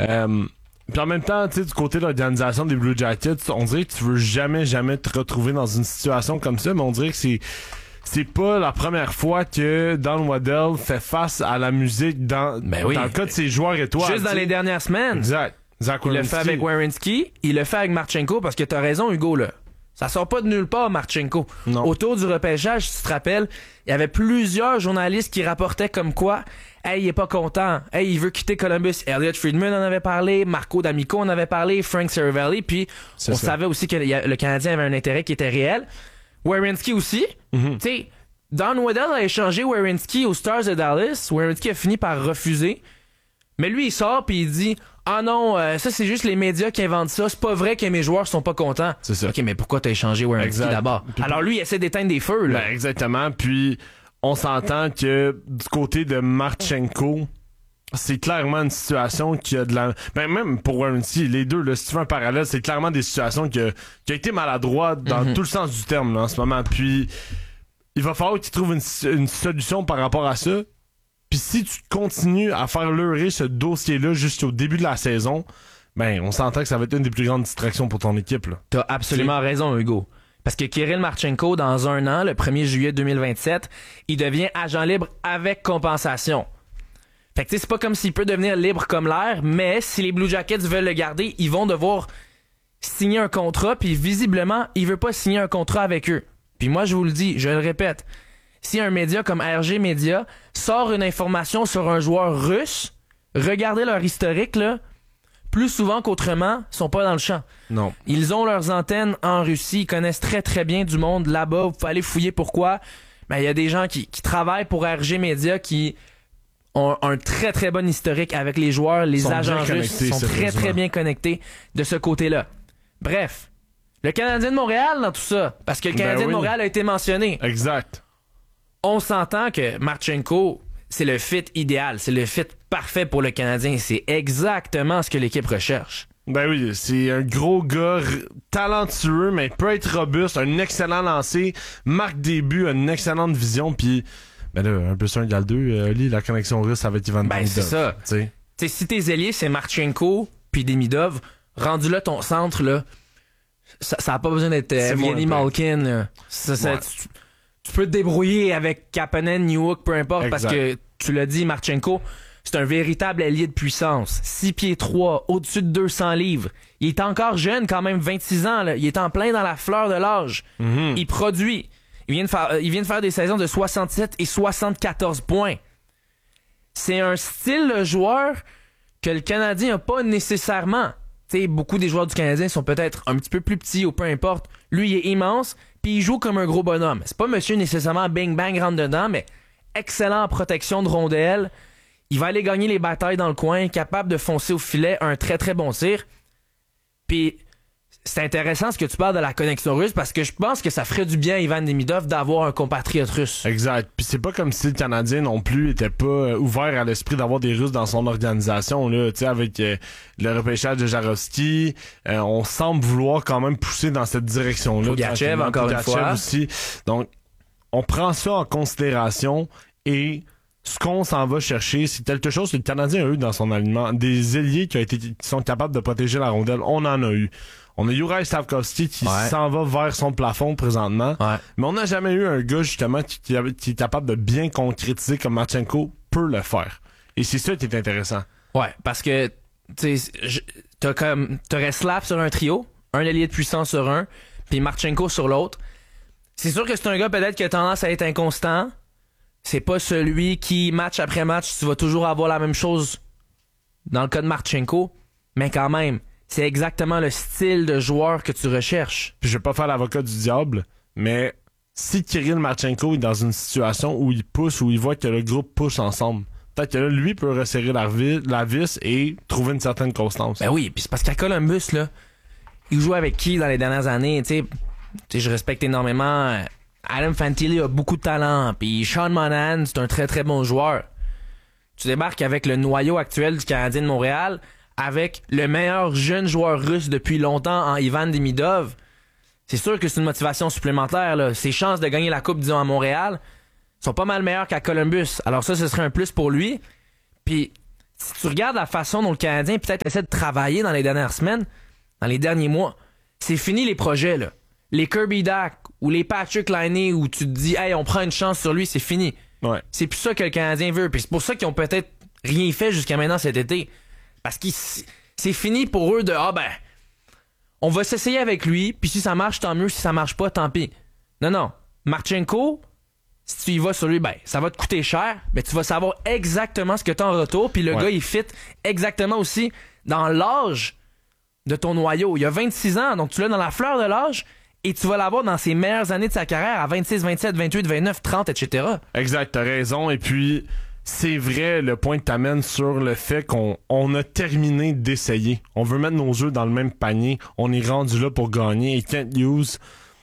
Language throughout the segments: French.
Puis en même temps, tu sais, du côté de l'organisation des Blue Jackets, on dirait que tu veux jamais te retrouver dans une situation comme ça, mais on dirait que c'est pas la première fois que Don Waddell fait face à la musique dans le cas de ses joueurs étoiles. Juste dans les dernières semaines. Exact. Il le fait avec Werenski, il le fait avec Marchenko, parce que t'as raison, Hugo, là. Ça sort pas de nulle part, Marchenko. Non. Autour du repêchage, si tu te rappelles, il y avait plusieurs journalistes qui rapportaient comme quoi, hey, il est pas content. Hey, il veut quitter Columbus. Elliot Friedman en avait parlé, Marco D'Amico en avait parlé, Frank Seravalli, puis on savait aussi que le Canadien avait un intérêt qui était réel. Werenski aussi. Mm-hmm. Tu sais, Don Waddell a échangé Werenski aux Stars de Dallas. Werenski a fini par refuser. Mais lui, il sort puis il dit « Ah non, ça c'est juste les médias qui inventent ça. C'est pas vrai que mes joueurs sont pas contents. » C'est ça. OK, mais pourquoi t'as échangé Werenski d'abord? Alors lui, il essaie d'éteindre des feux, là. Ben, exactement. Puis on s'entend que du côté de Marchenko, c'est clairement une situation qui a de la... Ben, même pour Werenski, les deux, là, si tu fais un parallèle, c'est clairement des situations qui a été maladroite dans tout le sens du terme, là, en ce moment. Puis il va falloir qu'il trouve une solution par rapport à ça. Puis si tu continues à faire leurrer ce dossier-là jusqu'au début de la saison, ben on s'entend que ça va être une des plus grandes distractions pour ton équipe, là. T'as absolument raison, Hugo. Parce que Kirill Marchenko, dans un an, le 1er juillet 2027, il devient agent libre avec compensation. Fait que tu sais, c'est pas comme s'il peut devenir libre comme l'air, mais si les Blue Jackets veulent le garder, ils vont devoir signer un contrat, puis visiblement, il veut pas signer un contrat avec eux. Puis moi, je vous le dis, je le répète, si un média comme RG Media sort une information sur un joueur russe, regardez leur historique, là, plus souvent qu'autrement, ils sont pas dans le champ. Non. Ils ont leurs antennes en Russie, ils connaissent très très bien du monde là-bas, vous pouvez aller fouiller pourquoi. Ben, il y a des gens qui travaillent pour RG Media qui ont un très très bon historique avec les joueurs, les agents russes sont très très bien connectés de ce côté-là. Bref, le Canadien de Montréal dans tout ça, parce que le Canadien de Montréal a été mentionné. Exact. On s'entend que Marchenko, c'est le fit idéal, c'est le fit parfait pour le Canadien. C'est exactement ce que l'équipe recherche. Ben oui, c'est un gros gars talentueux, mais peut être robuste, un excellent lancer, marque des buts, une excellente vision, puis ben là, 1 + 1 = 2, la connexion russe avec Ivan Demidov. Ben c'est ça. T'sais, si tes ailiers, c'est Marchenko puis Demidov, rendu là ton centre, là, ça a pas besoin d'être Evgeny Malkin. Là. Tu peux te débrouiller avec Kapanen, Newhook, peu importe, exact. parce que tu l'as dit, Marchenko, c'est un véritable allié de puissance. 6 pieds 3, au-dessus de 200 livres. Il est encore jeune, quand même 26 ans. Là. Il est en plein dans la fleur de l'âge. Mm-hmm. Il produit. Il vient de faire des saisons de 67 et 74 points. C'est un style de joueur que le Canadien n'a pas nécessairement. T'sais, beaucoup des joueurs du Canadien sont peut-être un petit peu plus petits ou peu importe. Lui, il est immense, puis il joue comme un gros bonhomme. C'est pas monsieur nécessairement bang-bang rentre dedans, mais excellent en protection de rondelles. Il va aller gagner les batailles dans le coin, capable de foncer au filet, un très très bon tir. Puis c'est intéressant ce que tu parles de la connexion russe, parce que je pense que ça ferait du bien à Ivan Demidov d'avoir un compatriote russe. Exact. Puis c'est pas comme si le Canadien non plus était pas ouvert à l'esprit d'avoir des Russes dans son organisation, là. Tu sais, avec le repêchage de Jarovski, on semble vouloir quand même pousser dans cette direction-là. Pougachev, encore une fois. Aussi. Donc, on prend ça en considération et ce qu'on s'en va chercher, c'est quelque chose que le Canadien a eu dans son alignement. Des ailiers qui sont capables de protéger la rondelle, on en a eu. On a Juraj Slafkovský qui s'en va vers son plafond présentement. Ouais. Mais on n'a jamais eu un gars, justement, qui est capable de bien concrétiser comme Marchenko peut le faire. Et c'est ça qui est intéressant. Ouais, parce que, tu sais, t'aurais Slav sur un trio, un allié de puissance sur un, puis Marchenko sur l'autre. C'est sûr que c'est un gars peut-être qui a tendance à être inconstant. C'est pas celui qui, match après match, tu vas toujours avoir la même chose dans le cas de Marchenko. Mais quand même, c'est exactement le style de joueur que tu recherches. Puis je vais pas faire l'avocat du diable, mais si Kirill Marchenko est dans une situation où il pousse, où il voit que le groupe pousse ensemble, peut-être que là, lui peut resserrer la vis et trouver une certaine constance. Ben oui, puis c'est parce qu'à Columbus, là, il joue avec qui dans les dernières années, tu sais, je respecte énormément. Adam Fantilli a beaucoup de talent, puis Sean Monahan, c'est un très très bon joueur. Tu débarques avec le noyau actuel du Canadien de Montréal, avec le meilleur jeune joueur russe depuis longtemps en Ivan Demidov. C'est sûr que c'est une motivation supplémentaire, là. Ses chances de gagner la coupe, disons, à Montréal sont pas mal meilleures qu'à Columbus. Alors ça, ce serait un plus pour lui. Puis si tu regardes la façon dont le Canadien peut-être essaie de travailler dans les dernières semaines, dans les derniers mois, c'est fini les projets, là. Les Kirby Dach ou les Patrick Laine où tu te dis, hey, on prend une chance sur lui, c'est fini. Ouais. C'est plus ça que le Canadien veut. Puis c'est pour ça qu'ils ont peut-être rien fait jusqu'à maintenant cet été. Parce que c'est fini pour eux de, on va s'essayer avec lui, puis si ça marche, tant mieux. Si ça marche pas, tant pis. Non. Marchenko, si tu y vas sur lui, ça va te coûter cher, mais tu vas savoir exactement ce que tu as en retour, puis le gars, il fit exactement aussi dans l'âge de ton noyau. Il a 26 ans, donc tu l'as dans la fleur de l'âge, et tu vas l'avoir dans ses meilleures années de sa carrière à 26, 27, 28, 29, 30, etc. Exact, t'as raison. Et puis, c'est vrai le point que t'amènes sur le fait qu'on a terminé d'essayer. On veut mettre nos œufs dans le même panier. On est rendu là pour gagner. Et Kent Hughes,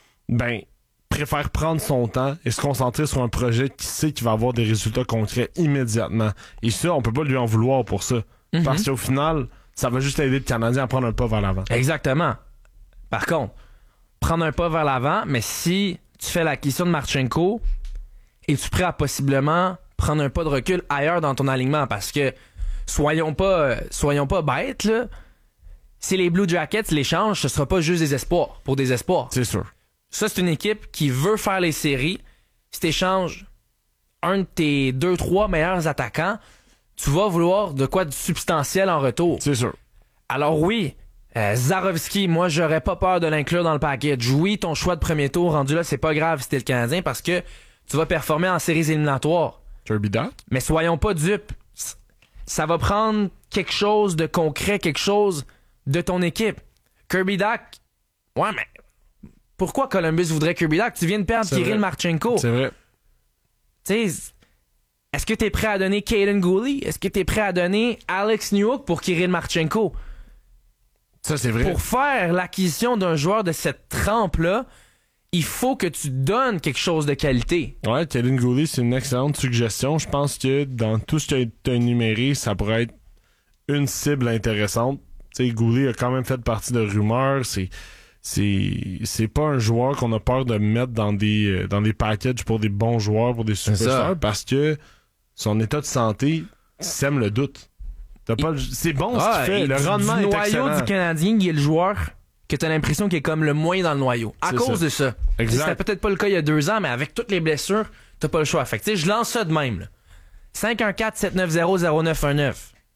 préfère prendre son temps et se concentrer sur un projet qui sait qu'il va avoir des résultats concrets immédiatement. Et ça, on peut pas lui en vouloir pour ça. Mm-hmm. Parce qu'au final, ça va juste aider le Canadien à prendre un pas vers l'avant. Exactement. Par contre, prendre un pas vers l'avant, mais si tu fais l'acquisition de Marchenko, es-tu prêt à possiblement prendre un pas de recul ailleurs dans ton alignement? Parce que, soyons pas bêtes, là. Si les Blue Jackets l'échangent, ce sera pas juste des espoirs, pour des espoirs. C'est sûr. Ça, c'est une équipe qui veut faire les séries. Si t'échanges un de tes 2-3 meilleurs attaquants, tu vas vouloir de quoi de substantiel en retour. C'est sûr. Alors oui, Zarovski, moi, j'aurais pas peur de l'inclure dans le package. Oui, ton choix de premier tour, rendu là, c'est pas grave si t'es le Canadien parce que tu vas performer en séries éliminatoires. Kirby Dach? Mais soyons pas dupes. Ça va prendre quelque chose de concret, quelque chose de ton équipe. Kirby Dach, ouais, mais pourquoi Columbus voudrait Kirby Dach? Tu viens de perdre Kirill Marchenko. C'est vrai. Tu sais, est-ce que t'es prêt à donner Kaden Guhle? Est-ce que t'es prêt à donner Alex Newhook pour Kirill Marchenko? Ça, c'est vrai. Pour faire l'acquisition d'un joueur de cette trempe-là, il faut que tu donnes quelque chose de qualité. Ouais, Kaden Guhle, c'est une excellente suggestion. Je pense que dans tout ce que tu as énuméré, ça pourrait être une cible intéressante. Tu sais, Guhle a quand même fait partie de rumeurs. C'est pas un joueur qu'on a peur de mettre dans des packages pour des bons joueurs, pour des superstars, parce que son état de santé sème le doute. C'est bon ce qu'il fait. Le rendement est excellent. Du noyau du Canadien, il est le joueur que t'as l'impression qu'il est comme le moins dans le noyau. À cause de ça. Exact. C'était peut-être pas le cas il y a 2 ans, mais avec toutes les blessures, t'as pas le choix. Fait que je lance ça de même. 514-790-0919.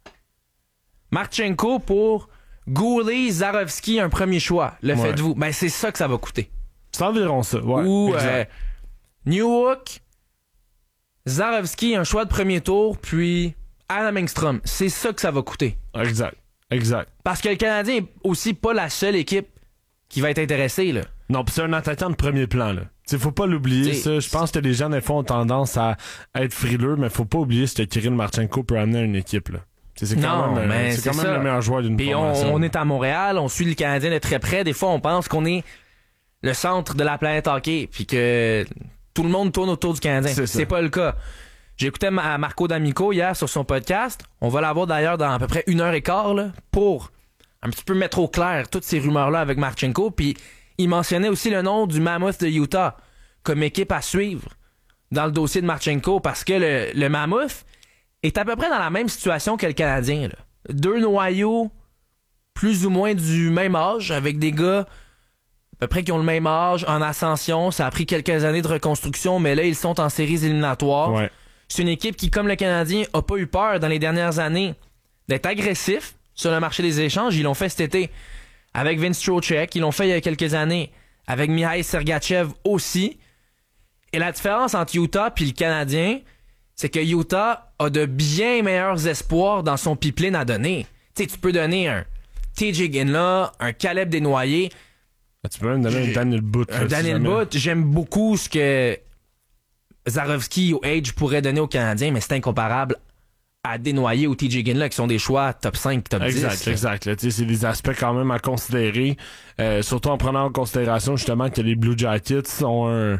Marchenko pour Guhle, Zarovski, un premier choix. Le faites-vous. C'est ça que ça va coûter. C'est environ ça. Ouais, ou Newhook, Zarovski, un choix de premier tour, puis Adam Engstrom. C'est ça que ça va coûter. Exact. Parce que le Canadien est aussi pas la seule équipe qui va être intéressée, là. Non, pis c'est un attaquant de premier plan, là. T'sais, faut pas l'oublier, ça. Je pense que les gens, des fois, ont tendance à être frileux, mais faut pas oublier ce que Kirill Marchenko peut amener à une équipe, là. C'est quand même le meilleur joueur d'une formation. On est à Montréal, on suit le Canadien de très près. Des fois, on pense qu'on est le centre de la planète hockey, puis que tout le monde tourne autour du Canadien. C'est pas le cas. J'ai écouté Marco D'Amico hier sur son podcast. On va l'avoir d'ailleurs dans à peu près 1h15 là, pour un petit peu mettre au clair toutes ces rumeurs-là avec Marchenko. Puis il mentionnait aussi le nom du Mammoth de Utah comme équipe à suivre dans le dossier de Marchenko parce que le Mammoth est à peu près dans la même situation que le Canadien. Là. 2 noyaux plus ou moins du même âge avec des gars à peu près qui ont le même âge en ascension. Ça a pris quelques années de reconstruction, mais là, ils sont en séries éliminatoires. Ouais. C'est une équipe qui, comme le Canadien, a pas eu peur dans les dernières années d'être agressif sur le marché des échanges. Ils l'ont fait cet été avec Vince Trocheck. Ils l'ont fait il y a quelques années avec Mikhail Sergachev aussi. Et la différence entre Utah et le Canadien, c'est que Utah a de bien meilleurs espoirs dans son pipeline à donner. Tu sais, tu peux donner un TJ Ginla, un Caleb Desnoyers. Tu peux même donner un Daniel Butt. Un Daniel Butt. J'aime beaucoup ce que Zarovski ou Age pourrait donner aux Canadiens, mais c'est incomparable à Desnoyers ou TJ Ginla qui sont des choix top 5, top 10. Exact. Là, c'est des aspects quand même à considérer, surtout en prenant en considération justement que les Blue Jackets ont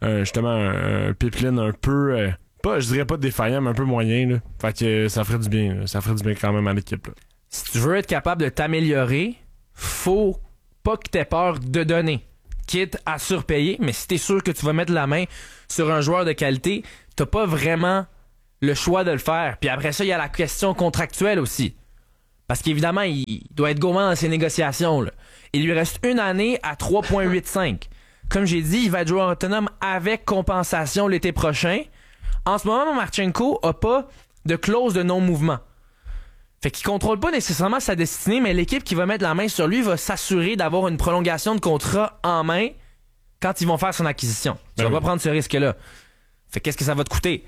un pipeline un peu, je dirais pas défaillant, mais un peu moyen. Là. Fait que ça ferait du bien. Là. Ça ferait du bien quand même à l'équipe. Là. Si tu veux être capable de t'améliorer, faut pas que t'aies peur de donner. Quitte à surpayer, mais si t'es sûr que tu vas mettre la main sur un joueur de qualité, t'as pas vraiment le choix de le faire. Puis après ça, il y a la question contractuelle aussi. Parce qu'évidemment, il doit être gourmand dans ses négociations. Là. Il lui reste une année à 3,85. Comme j'ai dit, il va être joueur autonome avec compensation l'été prochain. En ce moment, Marchenko a pas de clause de non-mouvement. Fait qu'il contrôle pas nécessairement sa destinée, mais l'équipe qui va mettre la main sur lui va s'assurer d'avoir une prolongation de contrat en main quand ils vont faire son acquisition. Tu vas pas prendre ce risque-là. Fait qu'est-ce que ça va te coûter?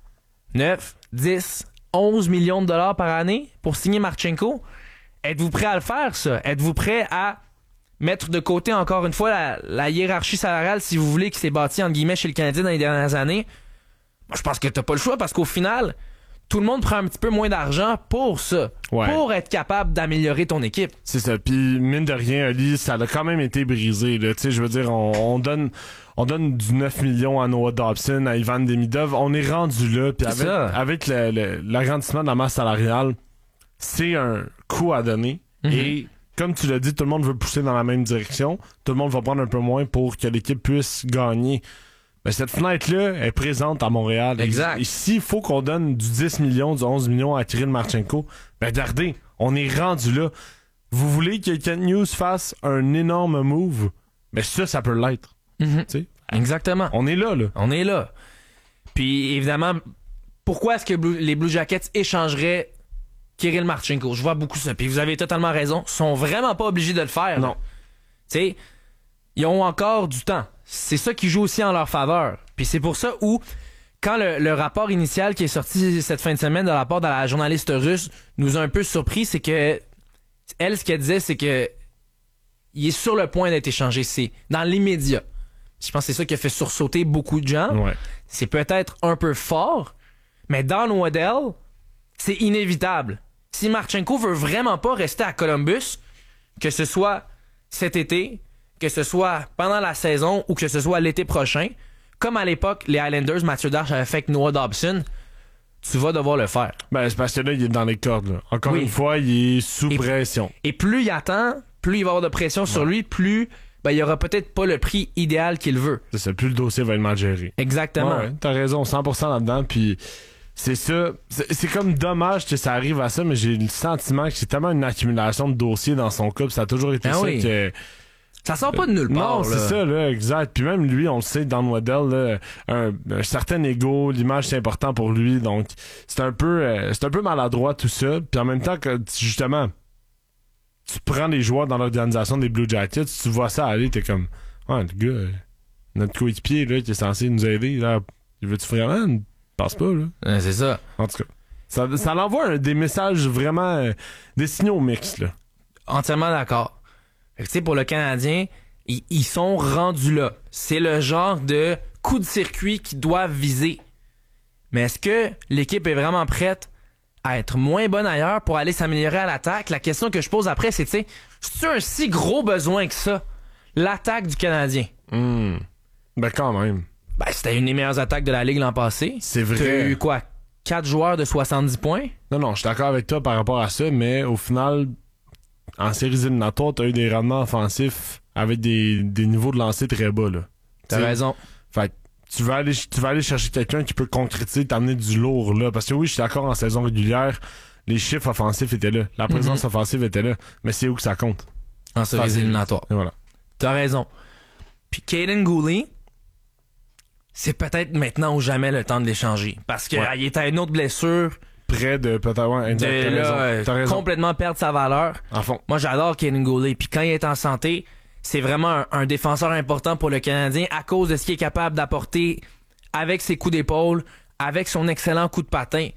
9, 10, 11 millions de dollars par année pour signer Marchenko? Êtes-vous prêt à le faire, ça? Êtes-vous prêt à mettre de côté, encore une fois, la hiérarchie salariale, si vous voulez, qui s'est bâtie, entre guillemets, chez le Canadien dans les dernières années? Moi, je pense que t'as pas le choix, parce qu'au final, tout le monde prend un petit peu moins d'argent pour ça. Ouais. Pour être capable d'améliorer ton équipe. C'est ça. Puis, mine de rien, Ali, ça a quand même été brisé. Tu sais, je veux dire, on donne du 9 millions à Noah Dobson, à Ivan Demidov. On est rendu là. Puis avec l'agrandissement de la masse salariale, c'est un coup à donner. Mm-hmm. Et comme tu l'as dit, tout le monde veut pousser dans la même direction. Tout le monde va prendre un peu moins pour que l'équipe puisse gagner. Mais cette fenêtre-là est présente à Montréal. Exact. Et s'il faut qu'on donne du 10 millions, du 11 millions à Kirill Marchenko, ben regardez, on est rendu là. Vous voulez que Kent Hughes fasse un énorme move? Ben ça peut l'être. Mm-hmm. Exactement. On est là. On est là. Puis évidemment, pourquoi est-ce que les Blue Jackets échangeraient Kirill Marchenko? Je vois beaucoup ça. Puis vous avez totalement raison. Ils sont vraiment pas obligés de le faire. Non. Tu sais, ils ont encore du temps. C'est ça qui joue aussi en leur faveur. Puis c'est pour ça où, quand le rapport initial qui est sorti cette fin de semaine de la part de la journaliste russe nous a un peu surpris, c'est que elle, ce qu'elle disait, c'est que il est sur le point d'être échangé. C'est dans l'immédiat. Je pense que c'est ça qui a fait sursauter beaucoup de gens. Ouais. C'est peut-être un peu fort, mais dans le modèle, c'est inévitable. Si Marchenko veut vraiment pas rester à Columbus, que ce soit cet été, que ce soit pendant la saison ou que ce soit l'été prochain, comme à l'époque, les Islanders, Mathieu Darche avait fait avec Noah Dobson, tu vas devoir le faire. Ben, c'est parce que là, il est dans les cordes. Là. Encore une fois, il est sous pression. Et plus il attend, plus il va avoir de pression sur lui, plus il y aura peut-être pas le prix idéal qu'il veut. C'est ça, plus le dossier va être mal géré. Exactement. Ouais, t'as raison, 100% là-dedans, puis c'est ça. C'est comme dommage que ça arrive à ça, mais j'ai le sentiment que c'est tellement une accumulation de dossiers dans son cas, ça a toujours été ça que... Ça sort pas de nulle part. Non, c'est ça, là, exact. Puis même lui, on le sait, dans Waddell, là, un certain ego, l'image c'est important pour lui, donc c'est un peu maladroit tout ça. Puis en même temps que justement, tu prends les joueurs dans l'organisation des Blue Jackets, tu vois ça aller, t'es comme, ouais, le gars, notre coéquipier là, qui est censé nous aider, là, veux-tu vraiment? Ne pense pas, là. C'est ça. En tout cas, ça l'envoie des messages vraiment, des signaux mixtes, là. Entièrement d'accord. Tu sais, pour le Canadien, ils sont rendus là. C'est le genre de coup de circuit qu'ils doivent viser. Mais est-ce que l'équipe est vraiment prête à être moins bonne ailleurs pour aller s'améliorer à l'attaque? La question que je pose après, c'est, tu sais, c'est-tu un si gros besoin que ça? L'attaque du Canadien. Ben quand même. Ben, c'était une des meilleures attaques de la Ligue l'an passé. C'est vrai. T'as eu quoi? 4 joueurs de 70 points? Non, je suis d'accord avec toi par rapport à ça, mais au final... En séries éliminatoires, t'as eu des rendements offensifs avec des niveaux de lancer très bas, là. T'as raison. Fait tu vas aller chercher quelqu'un qui peut concrétiser, t'amener du lourd, là. Parce que oui, je suis d'accord, en saison régulière, les chiffres offensifs étaient là. La présence offensive était là. Mais c'est où que ça compte? En séries éliminatoires. Et voilà. T'as raison. Puis Kaiden Guhle, c'est peut-être maintenant ou jamais le temps de l'échanger. Parce qu'il est à une autre blessure... Près de peut-être t'as raison. Complètement perdre sa valeur. En fond. Moi, j'adore Kaiden Guhle. Puis quand il est en santé, c'est vraiment un défenseur important pour le Canadien à cause de ce qu'il est capable d'apporter avec ses coups d'épaule, avec son excellent coup de patin.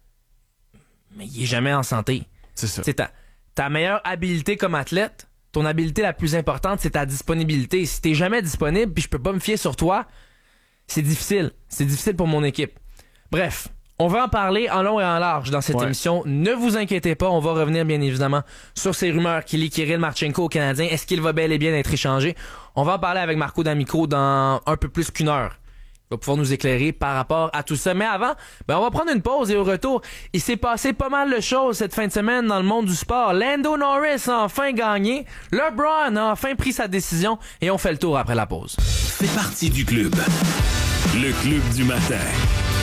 Mais il est jamais en santé. C'est ça. C'est ta meilleure habilité comme athlète, ton habilité la plus importante, c'est ta disponibilité. Si t'es jamais disponible puis je peux pas me fier sur toi, c'est difficile. C'est difficile pour mon équipe. Bref. On va en parler en long et en large dans cette émission. Ne vous inquiétez pas, on va revenir bien évidemment sur ces rumeurs qui lient Kirill Marchenko au Canadien. Est-ce qu'il va bel et bien être échangé? On va en parler avec Marco D'Amico dans un peu plus qu'une heure. Il va pouvoir nous éclairer par rapport à tout ça. Mais avant, on va prendre une pause et au retour, il s'est passé pas mal de choses cette fin de semaine dans le monde du sport. Lando Norris a enfin gagné. LeBron a enfin pris sa décision et on fait le tour après la pause. Fais partie du club. Le club du matin.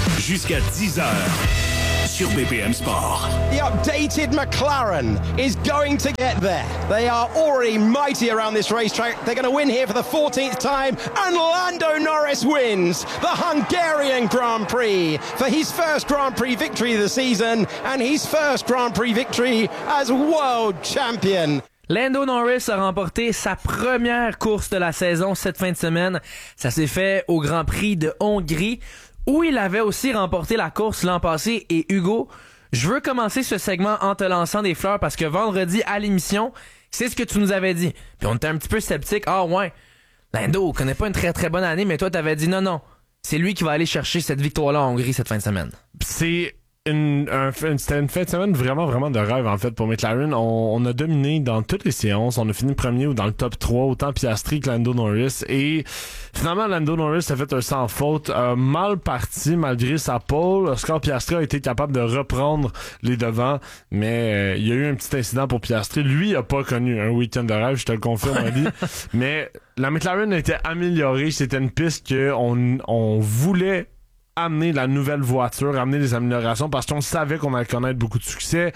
Jusqu'à 10h sur BPM Sport. The updated McLaren is going to get there. They are already mighty around this racetrack. They're going to win here for the 14th time. And Lando Norris wins the Hungarian Grand Prix for his first Grand Prix victory of the season and his first Grand Prix victory as world champion. Lando Norris a remporté sa première course de la saison cette fin de semaine. Ça s'est fait au Grand Prix de Hongrie, où il avait aussi remporté la course l'an passé. Et Hugo, je veux commencer ce segment en te lançant des fleurs parce que vendredi à l'émission, c'est ce que tu nous avais dit. Puis on était un petit peu sceptique. Ah ouais, Lando connaît pas une très très bonne année, mais toi t'avais dit non, c'est lui qui va aller chercher cette victoire-là en Hongrie cette fin de semaine. C'était une fin de semaine vraiment de rêve en fait pour McLaren. On a dominé dans toutes les séances. On a fini premier ou dans le top 3, autant Piastri que Lando Norris. Et finalement, Lando Norris a fait un sans faute, mal parti malgré sa pole. Oscar Piastri a été capable de reprendre les devants, mais il y a eu un petit incident pour Piastri. Lui a pas connu un week-end de rêve, je te le confirme, Ali. Mais la McLaren a été améliorée. C'était une piste on voulait amener la nouvelle voiture, amener des améliorations parce qu'on savait qu'on allait connaître beaucoup de succès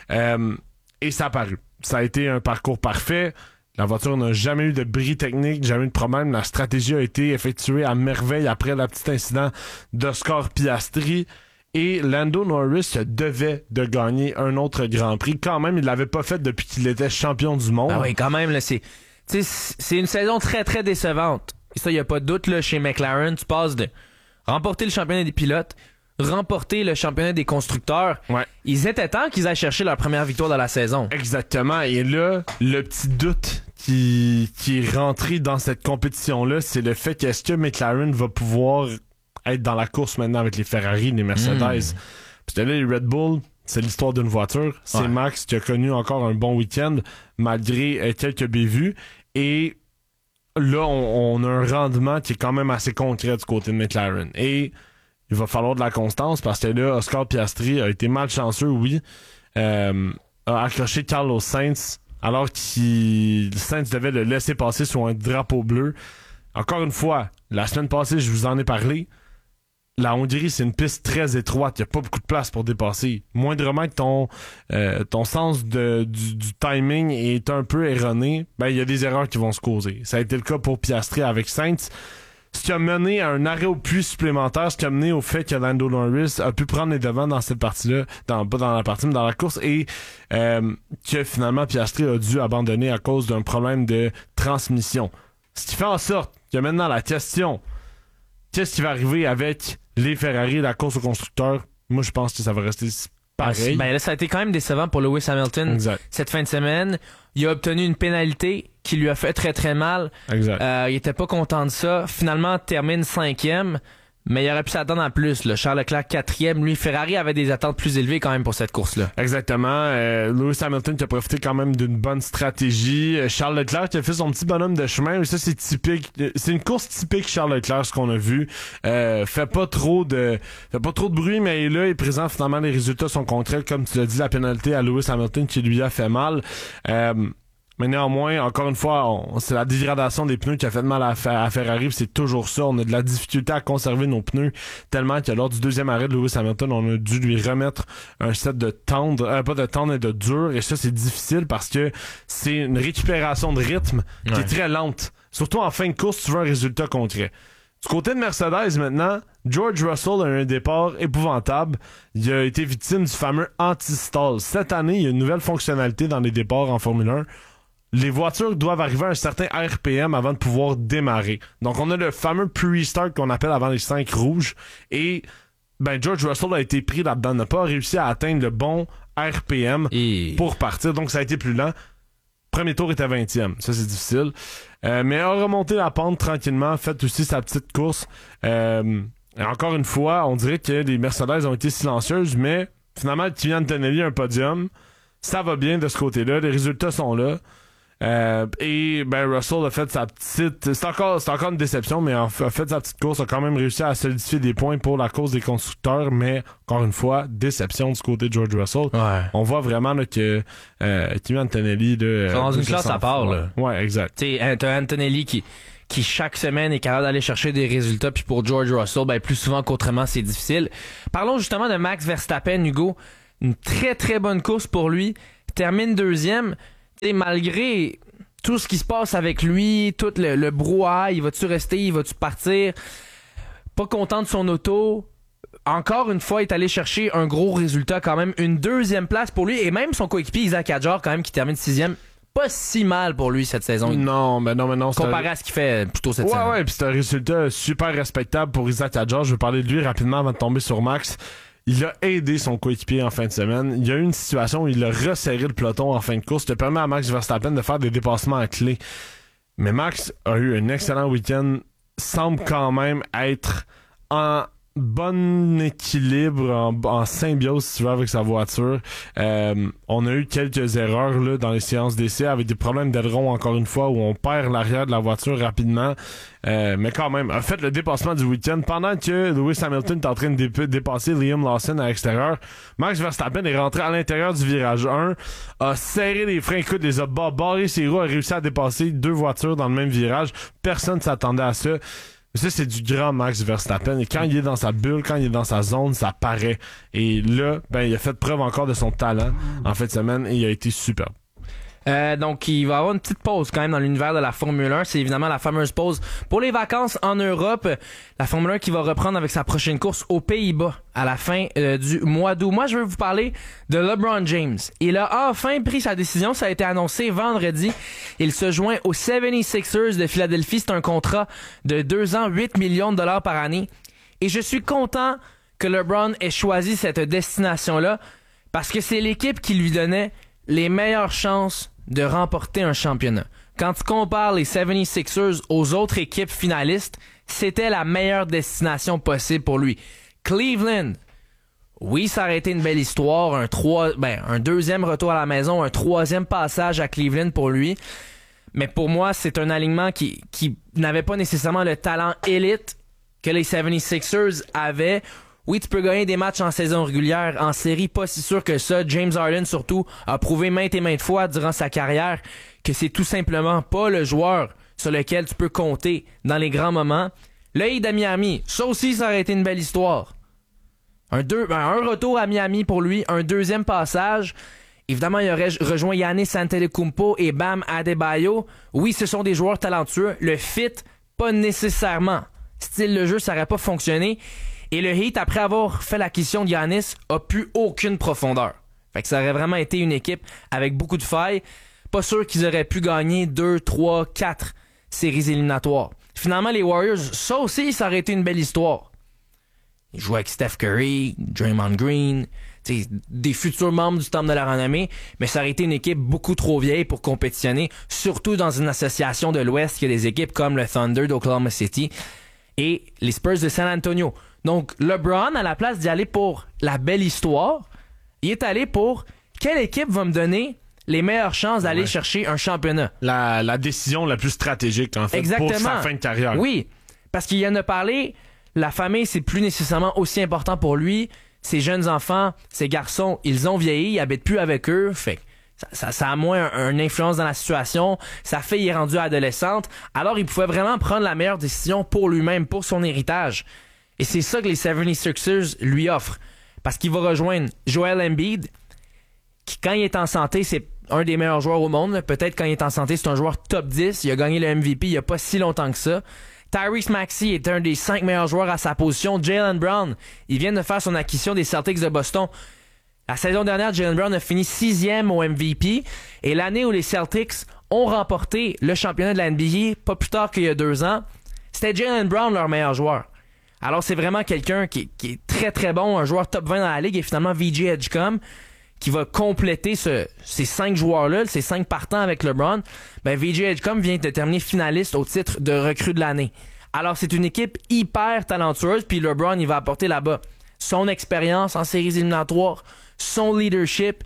et ça a paru. Ça a été un parcours parfait. La voiture n'a jamais eu de bris technique, jamais eu de problème. La stratégie a été effectuée à merveille après le petit incident d'Oscar Piastri et Lando Norris se devait de gagner un autre Grand Prix. Quand même, il l'avait pas fait depuis qu'il était champion du monde. Ah oui, quand même, là, c'est une saison très très décevante. Et ça, il y a pas de doute là, chez McLaren. Tu passes de remporter le championnat des pilotes, remporter le championnat des constructeurs. Ouais. Ils étaient temps qu'ils aillent chercher leur première victoire dans la saison. Exactement. Et là, le petit doute qui est rentré dans cette compétition-là, c'est le fait qu'est-ce que McLaren va pouvoir être dans la course maintenant avec les Ferrari, les Mercedes. Parce que là, les Red Bull, c'est l'histoire d'une voiture. C'est Max qui a connu encore un bon week-end malgré quelques bévues. Et là, on a un rendement qui est quand même assez concret du côté de McLaren. Et il va falloir de la constance parce que là, Oscar Piastri a été malchanceux, oui. A accroché Carlos Sainz alors que Sainz devait le laisser passer sur un drapeau bleu. Encore une fois, la semaine passée, je vous en ai parlé. La Hongrie, c'est une piste très étroite. Il n'y a pas beaucoup de place pour dépasser. Moindrement que ton sens du timing est un peu erroné, il y a des erreurs qui vont se causer. Ça a été le cas pour Piastri avec Sainz. Ce qui a mené à un arrêt au puits supplémentaire, ce qui a mené au fait que Lando Norris a pu prendre les devants dans cette partie-là, pas dans la partie, mais dans la course, et que finalement Piastri a dû abandonner à cause d'un problème de transmission. Ce qui fait en sorte que maintenant la question, qu'est-ce qui va arriver avec les Ferrari et la course aux constructeurs? Moi, je pense que ça va rester pareil. Là, ça a été quand même décevant pour Lewis Hamilton cette fin de semaine. Il a obtenu une pénalité qui lui a fait très très mal. Exact. Il était pas content de ça. Finalement, termine 5e. Mais il aurait pu s'attendre à plus. Là. Charles Leclerc 4e. Lui, Ferrari avait des attentes plus élevées quand même pour cette course-là. Exactement. Lewis Hamilton qui a profité quand même d'une bonne stratégie. Charles Leclerc qui a fait son petit bonhomme de chemin. Ça, c'est typique. C'est une course typique Charles Leclerc, ce qu'on a vu. Fait pas trop de bruit, mais là, il présente finalement les résultats sont concrets. Comme tu l'as dit, la pénalité à Lewis Hamilton qui lui a fait mal. Mais néanmoins, encore une fois, c'est la dégradation des pneus qui a fait mal à Ferrari. C'est toujours ça. On a de la difficulté à conserver nos pneus tellement que lors du deuxième arrêt de Lewis Hamilton, on a dû lui remettre un set de tendre, pas de tendre et de dur. Et ça, c'est difficile parce que c'est une récupération de rythme qui est très lente. Surtout en fin de course, tu veux un résultat concret. Du côté de Mercedes, maintenant, George Russell a eu un départ épouvantable. Il a été victime du fameux anti-stall. Cette année, il y a une nouvelle fonctionnalité dans les départs en Formule 1. Les voitures doivent arriver à un certain RPM avant de pouvoir démarrer. Donc, on a le fameux pre-start qu'on appelle avant les 5 rouges. Et George Russell a été pris là-dedans, n'a pas réussi à atteindre le bon RPM pour partir. Donc, ça a été plus lent. Premier tour était 20e. Ça, c'est difficile. Mais a remonté la pente tranquillement, fait aussi sa petite course. Et encore une fois, on dirait que les Mercedes ont été silencieuses, mais finalement, Kimi Antonelli a un podium. Ça va bien de ce côté-là. Les résultats sont là. Et ben Russell a fait sa petite... C'est encore une déception, mais a fait sa petite course, a quand même réussi à solidifier des points pour la course des constructeurs, mais encore une fois, déception du côté de George Russell. Ouais. On voit vraiment là, que Kimi Antonelli... C'est dans une classe à part, là. Ouais, exact. T'as Antonelli qui chaque semaine est capable d'aller chercher des résultats, puis pour George Russell, ben plus souvent qu'autrement, c'est difficile. Parlons justement de Max Verstappen, Hugo. Une très très bonne course pour lui. Termine deuxième. T'sais, malgré tout ce qui se passe avec lui, tout le brouhaha, il va-tu rester, il va-tu partir? Pas content de son auto. Encore une fois, il est allé chercher un gros résultat quand même. Une deuxième place pour lui, et même son coéquipier Isaac Hadjar quand même qui termine sixième. Pas si mal pour lui cette saison. Non. Comparé à ce qu'il fait plutôt cette saison. Ouais, puis c'est un résultat super respectable pour Isaac Hadjar. Je vais parler de lui rapidement avant de tomber sur Max. Il a aidé son coéquipier en fin de semaine. Il y a eu une situation où il a resserré le peloton en fin de course. Ça permet à Max Verstappen de faire des dépassements à clé. Mais Max a eu un excellent week-end. Semble quand même être en bon équilibre, en symbiose, si tu veux, avec sa voiture. On a eu quelques erreurs là, dans les séances d'essai avec des problèmes d'aileron, encore une fois, où on perd l'arrière de la voiture rapidement. Mais quand même, a fait le dépassement du week-end pendant que Lewis Hamilton est en train de dépasser Liam Lawson à l'extérieur. Max Verstappen est rentré à l'intérieur du virage 1, a serré les freins, écoute, les a barré ses roues, a réussi à dépasser 2 voitures dans le même virage. Personne ne s'attendait à ça. Ça, c'est du grand Max Verstappen. Et quand il est dans sa bulle, quand il est dans sa zone, ça paraît. Et là, ben, il a fait preuve encore de son talent en fin de semaine et il a été superbe. Donc, il va y avoir une petite pause quand même dans l'univers de la Formule 1. C'est évidemment la fameuse pause pour les vacances en Europe. La Formule 1 qui va reprendre avec sa prochaine course aux Pays-Bas à la fin du mois d'août. Moi, je veux vous parler de LeBron James. Il a enfin pris sa décision. Ça a été annoncé vendredi. Il se joint aux 76ers de Philadelphie. C'est un contrat de 2 ans, 8 millions de dollars par année. Et je suis content que LeBron ait choisi cette destination-là parce que c'est l'équipe qui lui donnait les meilleures chances de remporter un championnat. Quand tu compares les 76ers aux autres équipes finalistes, c'était la meilleure destination possible pour lui. Cleveland, oui, ça aurait été une belle histoire, un deuxième retour à la maison, un troisième passage à Cleveland pour lui. Mais pour moi, c'est un alignement qui n'avait pas nécessairement le talent élite que les 76ers avaient. Oui, tu peux gagner des matchs en saison régulière, en série, pas si sûr que ça. James Harden, surtout, a prouvé maintes et maintes fois durant sa carrière que c'est tout simplement pas le joueur sur lequel tu peux compter dans les grands moments. Le Heat à Miami, ça aussi, ça aurait été une belle histoire. Un retour à Miami pour lui, un deuxième passage. Évidemment, il aurait rejoint Giannis Antetokounmpo et Bam Adebayo. Oui, ce sont des joueurs talentueux. Le fit, pas nécessairement. Style de jeu, ça n'aurait pas fonctionné. Et le Heat, après avoir fait l'acquisition de Giannis, a plus aucune profondeur. Fait que ça aurait vraiment été une équipe avec beaucoup de failles. Pas sûr qu'ils auraient pu gagner 2, 3, 4 séries éliminatoires. Finalement, les Warriors, ça aussi, ça aurait été une belle histoire. Ils jouaient avec Steph Curry, Draymond Green, des futurs membres du Temple de la Renommée, mais ça aurait été une équipe beaucoup trop vieille pour compétitionner, surtout dans une association de l'Ouest qui a des équipes comme le Thunder d'Oklahoma City et les Spurs de San Antonio. Donc, LeBron, à la place d'y aller pour la belle histoire, il est allé pour quelle équipe va me donner les meilleures chances d'aller chercher un championnat. La décision la plus stratégique, en fait, exactement, pour sa fin de carrière. Oui, parce qu'il en a parlé, la famille, c'est plus nécessairement aussi important pour lui. Ses jeunes enfants, ses garçons, ils ont vieilli, ils habitent plus avec eux, fait ça a moins une influence dans la situation. Sa fille est rendue adolescente, alors il pouvait vraiment prendre la meilleure décision pour lui-même, pour son héritage. Et c'est ça que les 76ers lui offrent. Parce qu'il va rejoindre Joel Embiid, qui, quand il est en santé, c'est un des meilleurs joueurs au monde. Peut-être quand il est en santé, c'est un joueur top 10. Il a gagné le MVP il n'y a pas si longtemps que ça. Tyrese Maxey est un des 5 meilleurs joueurs à sa position. Jaylen Brown, il vient de faire son acquisition des Celtics de Boston. La saison dernière, Jaylen Brown a fini 6e au MVP. Et l'année où les Celtics ont remporté le championnat de la NBA, pas plus tard qu'il y a 2 ans, c'était Jaylen Brown leur meilleur joueur. Alors c'est vraiment quelqu'un qui est très très bon, un joueur top 20 dans la ligue, et finalement VJ Edgecombe qui va compléter ces 5 joueurs-là, ces 5 partants avec LeBron. Ben VJ Edgecombe vient de terminer finaliste au titre de recrue de l'année. Alors c'est une équipe hyper talentueuse, puis LeBron il va apporter là-bas son expérience en séries éliminatoires, son leadership.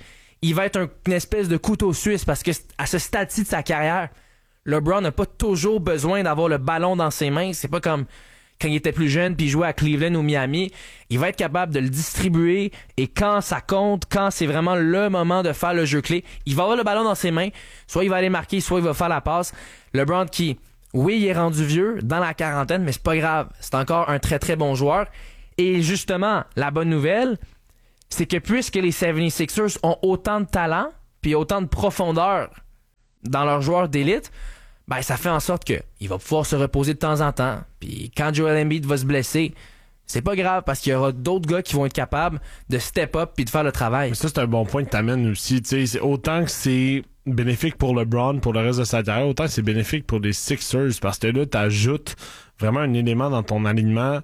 il va être une espèce de couteau suisse parce que à ce stade-ci de sa carrière, LeBron n'a pas toujours besoin d'avoir le ballon dans ses mains. C'est pas comme quand il était plus jeune puis il jouait à Cleveland ou Miami. Il va être capable de le distribuer et quand ça compte, quand c'est vraiment le moment de faire le jeu clé, il va avoir le ballon dans ses mains. Soit il va aller marquer, soit il va faire la passe. LeBron qui, oui, il est rendu vieux, dans la quarantaine, mais c'est pas grave. C'est encore un très très bon joueur. Et justement, la bonne nouvelle, c'est que puisque les 76ers ont autant de talent puis autant de profondeur dans leurs joueurs d'élite, ben ça fait en sorte que il va pouvoir se reposer de temps en temps. Puis quand Joel Embiid va se blesser, c'est pas grave parce qu'il y aura d'autres gars qui vont être capables de step up puis de faire le travail. Mais ça, c'est un bon point que t'amènes aussi. Tu sais, autant que c'est bénéfique pour LeBron pour le reste de sa carrière, autant que c'est bénéfique pour les Sixers parce que là, t'ajoutes vraiment un élément dans ton alignement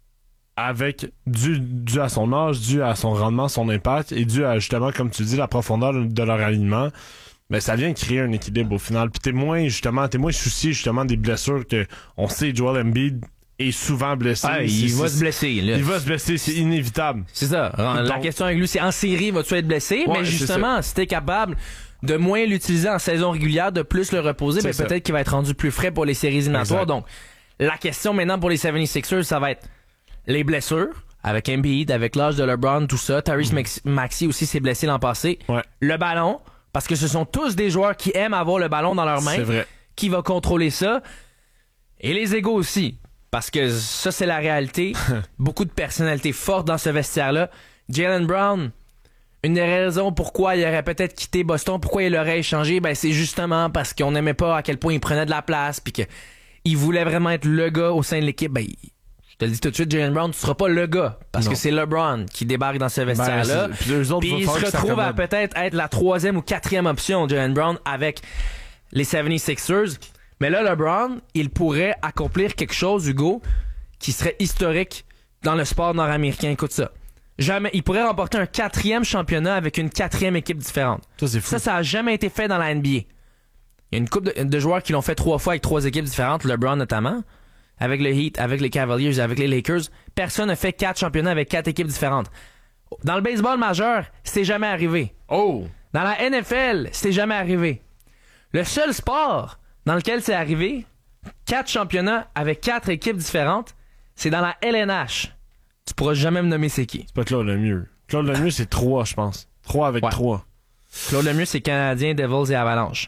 avec dû à son âge, dû à son rendement, son impact et dû à justement, comme tu dis, la profondeur de leur alignement. Mais ça vient créer un équilibre au final. Puis t'es moins soucié justement des blessures que on sait Joel Embiid est souvent blessé. Ah, il va se blesser. Là. Il va se blesser, c'est inévitable. C'est ça. La question avec lui, c'est en série, vas-tu être blessé? Ouais, mais justement, si t'es capable de moins l'utiliser en saison régulière, de plus le reposer, ben peut-être qu'il va être rendu plus frais pour les séries éliminatoires. Exact. Donc, la question maintenant pour les 76ers, ça va être les blessures, avec Embiid, avec l'âge de LeBron, tout ça. Tyrese Maxey aussi s'est blessé l'an passé. Ouais. Le ballon, parce que ce sont tous des joueurs qui aiment avoir le ballon dans leurs mains. C'est vrai. Qui va contrôler ça. Et les égos aussi. Parce que ça, c'est la réalité. Beaucoup de personnalités fortes dans ce vestiaire-là. Jaylen Brown, une des raisons pourquoi il aurait peut-être quitté Boston, pourquoi il aurait échangé, ben c'est justement parce qu'on n'aimait pas à quel point il prenait de la place, puis qu'il voulait vraiment être le gars au sein de l'équipe. Ben, je te le dis tout de suite, Jaylen Brown, tu seras pas le gars. Parce que c'est LeBron qui débarque dans ce vestiaire-là. Puis il se retrouve à peut-être être la 3e ou 4e option, Jaylen Brown, avec les 76ers. Mais là, LeBron, il pourrait accomplir quelque chose, Hugo, qui serait historique dans le sport nord-américain. Écoute ça. Jamais, il pourrait remporter un 4e championnat avec une 4e équipe différente. Ça, c'est fou. Ça a jamais été fait dans la NBA. Il y a une couple de joueurs qui l'ont fait 3 fois avec 3 équipes différentes, LeBron notamment. Avec le Heat, avec les Cavaliers, avec les Lakers, personne n'a fait 4 championnats avec 4 équipes différentes. Dans le baseball majeur, c'est jamais arrivé. Oh! Dans la NFL, c'est jamais arrivé. Le seul sport dans lequel c'est arrivé, 4 championnats avec 4 équipes différentes, c'est dans la LNH. Tu pourras jamais me nommer c'est qui. C'est pas Claude Lemieux. Claude Lemieux, c'est 3, je pense. 3 avec 3. Claude Lemieux, c'est Canadien, Devils et Avalanche.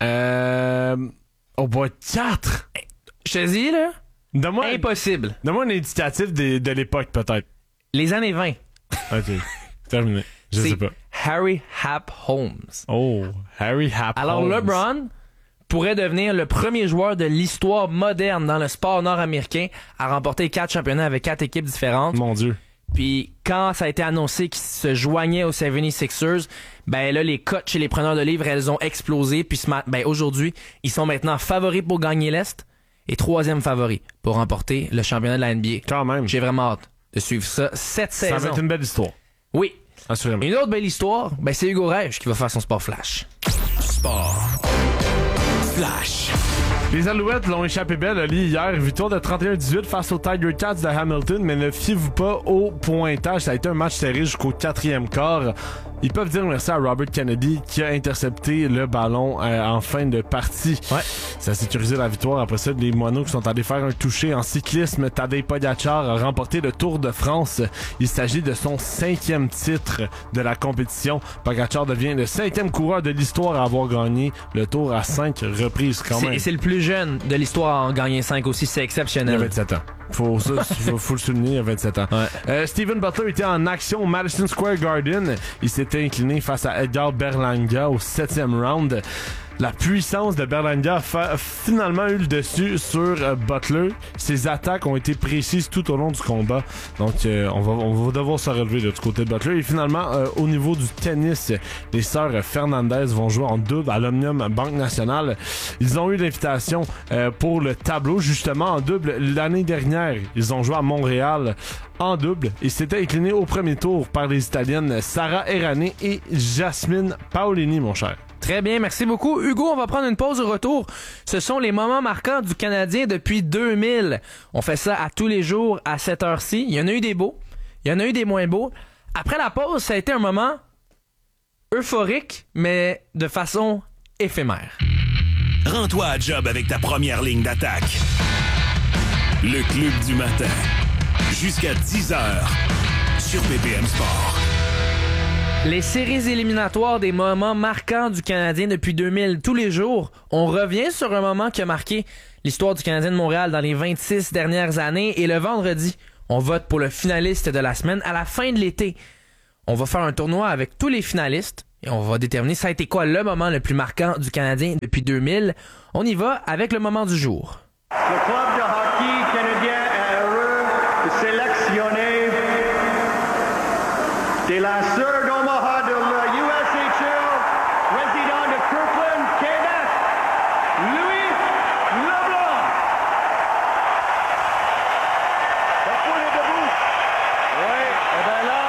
Oh boy, 4! Je te dis, là, impossible. Donne-moi un indicatif de l'époque, peut-être. Les années 20. OK. Terminé. Je sais pas. Harry Hap Holmes. Oh, Harry Hap Alors, Holmes. LeBron pourrait devenir le premier joueur de l'histoire moderne dans le sport nord-américain à remporter 4 championnats avec 4 équipes différentes. Mon Dieu. Puis quand ça a été annoncé qu'il se joignait aux 76ers, ben là, les cotes chez les preneurs de livres, elles ont explosé. Puis aujourd'hui, ils sont maintenant favoris pour gagner l'Est et 3e favoris pour remporter le championnat de la NBA. Quand même. J'ai vraiment hâte de suivre ça cette saison. Ça va être une belle histoire. Oui. Assurément. Une autre belle histoire, ben c'est Hugo Rèche qui va faire son sport flash. Sport flash. Les Alouettes l'ont échappé belle, Ali, hier. Victoire de 31-18 face aux Tiger Cats de Hamilton, mais ne fiez-vous pas au pointage. Ça a été un match serré jusqu'au 4e quart. Ils peuvent dire merci à Robert Kennedy qui a intercepté le ballon en fin de partie. Ouais. Ça a sécurisé la victoire. Après ça, les Moineaux qui sont allés faire un toucher en cyclisme. Tadej Pogacar a remporté le Tour de France. Il s'agit de son 5e titre de la compétition. Pogacar devient le 5e coureur de l'histoire à avoir gagné le Tour à 5 reprises quand même. C'est le plus jeune de l'histoire à en gagner 5 aussi. C'est exceptionnel. Il a 27 ans. Faut le souligner, il a 27 ans. Ouais. Steven Butler était en action au Madison Square Garden. Il s'était incliné face à Edgar Berlanga au 7e round. La puissance de Berlanga a finalement eu le dessus sur Butler. Ses attaques ont été précises tout au long du combat. Donc, on va devoir se relever du côté de Butler. Et finalement, au niveau du tennis, les sœurs Fernandez vont jouer en double à l'Omnium Banque Nationale. Ils ont eu l'invitation pour le tableau, justement, en double. L'année dernière, ils ont joué à Montréal en double et s'étaient inclinés au premier tour par les Italiennes Sara Errani et Jasmine Paolini, mon cher. Très bien, merci beaucoup. Hugo, on va prendre une pause au retour. Ce sont les moments marquants du Canadien depuis 2000. On fait ça à tous les jours à cette heure-ci. Il y en a eu des beaux, il y en a eu des moins beaux. Après la pause, ça a été un moment euphorique, mais de façon éphémère. Rends-toi à job avec ta première ligne d'attaque. Le Club du matin. Jusqu'à 10h sur BPM Sport. Les séries éliminatoires des moments marquants du Canadien depuis 2000. Tous les jours, on revient sur un moment qui a marqué l'histoire du Canadien de Montréal dans les 26 dernières années. Et le vendredi, on vote pour le finaliste de la semaine à la fin de l'été. On va faire un tournoi avec tous les finalistes et on va déterminer ça a été quoi le moment le plus marquant du Canadien depuis 2000. On y va avec le moment du jour. Le club de hockey canadien est heureux de sélectionner des lanceurs d'Omaha de la USHL, résident de Kirkland, Québec, Louis Leblanc. La foule est debout. Oui, et bien là,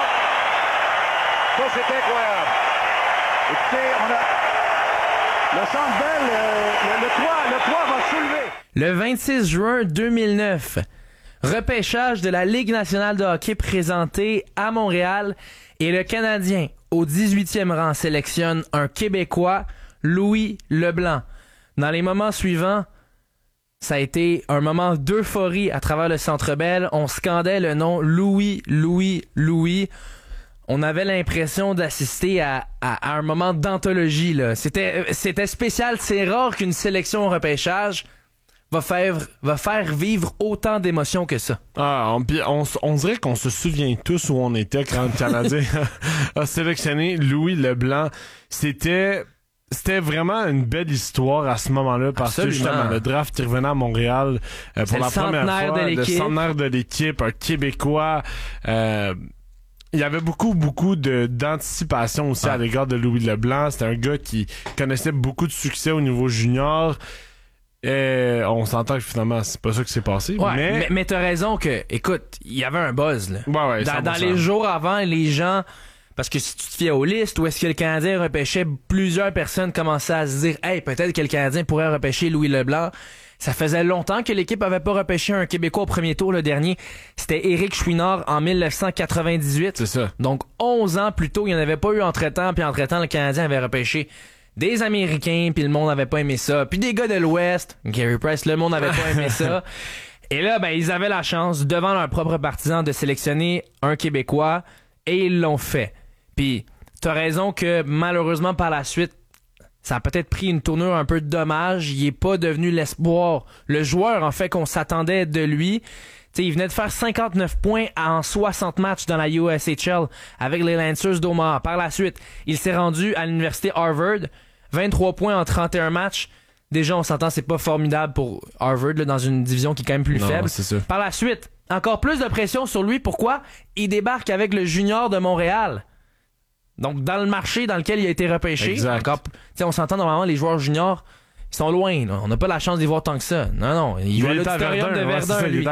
ça c'est incroyable. Écoutez, on a le Centre Bell, le toit va soulever. Le 26 juin 2009, repêchage de la Ligue nationale de hockey présenté à Montréal et le Canadien, au 18e rang, sélectionne un Québécois, Louis Leblanc. Dans les moments suivants, ça a été un moment d'euphorie à travers le Centre Bell. On scandait le nom Louis, Louis, Louis. On avait l'impression d'assister à un moment d'anthologie, là. C'était spécial. C'est rare qu'une sélection au repêchage va faire vivre autant d'émotions que ça. On dirait qu'on se souvient tous où on était quand le Canadien a sélectionné Louis Leblanc. C'était vraiment une belle histoire à ce moment-là parce que justement le draft qui revenait à Montréal pour la première fois, le centenaire de l'équipe, un Québécois. Il y avait beaucoup d'anticipation aussi à l'égard de Louis Leblanc. C'était un gars qui connaissait beaucoup de succès au niveau junior. Et on s'entend que finalement, c'est pas ça qui s'est passé. Ouais, mais t'as raison que, écoute, il y avait un buzz, là. Ouais, dans les jours avant, les gens, parce que si tu te fiais aux listes où est-ce que le Canadien repêchait, plusieurs personnes commençaient à se dire, hey, peut-être que le Canadien pourrait repêcher Louis Leblanc. Ça faisait longtemps que l'équipe avait pas repêché un Québécois au premier tour. Le dernier, c'était Éric Chouinard en 1998. C'est ça. Donc, 11 ans plus tôt, il n'y en avait pas eu entre-temps. Puis entre-temps, le Canadien avait repêché des Américains, puis le monde n'avait pas aimé ça. Puis des gars de l'Ouest, Gary Price, le monde n'avait pas aimé ça. Et là, ils avaient la chance, devant leurs propres partisans, de sélectionner un Québécois. Et ils l'ont fait. Puis, t'as raison que, malheureusement, par la suite, ça a peut-être pris une tournure un peu de dommage. Il est pas devenu l'espoir, le joueur en fait qu'on s'attendait de lui. T'sais, il venait de faire 59 points en 60 matchs dans la USHL avec les Lancers d'Omaha. Par la suite, il s'est rendu à l'université Harvard, 23 points en 31 matchs. Déjà, on s'entend, c'est pas formidable pour Harvard là, dans une division qui est quand même plus faible. C'est sûr. Par la suite, encore plus de pression sur lui. Pourquoi? Il débarque avec le junior de Montréal. Donc, dans le marché dans lequel il a été repêché, on s'entend normalement, les joueurs juniors, ils sont loin. Là. On n'a pas la chance d'y voir tant que ça. Non. Il joue à l'auditorium de Verdun, lui.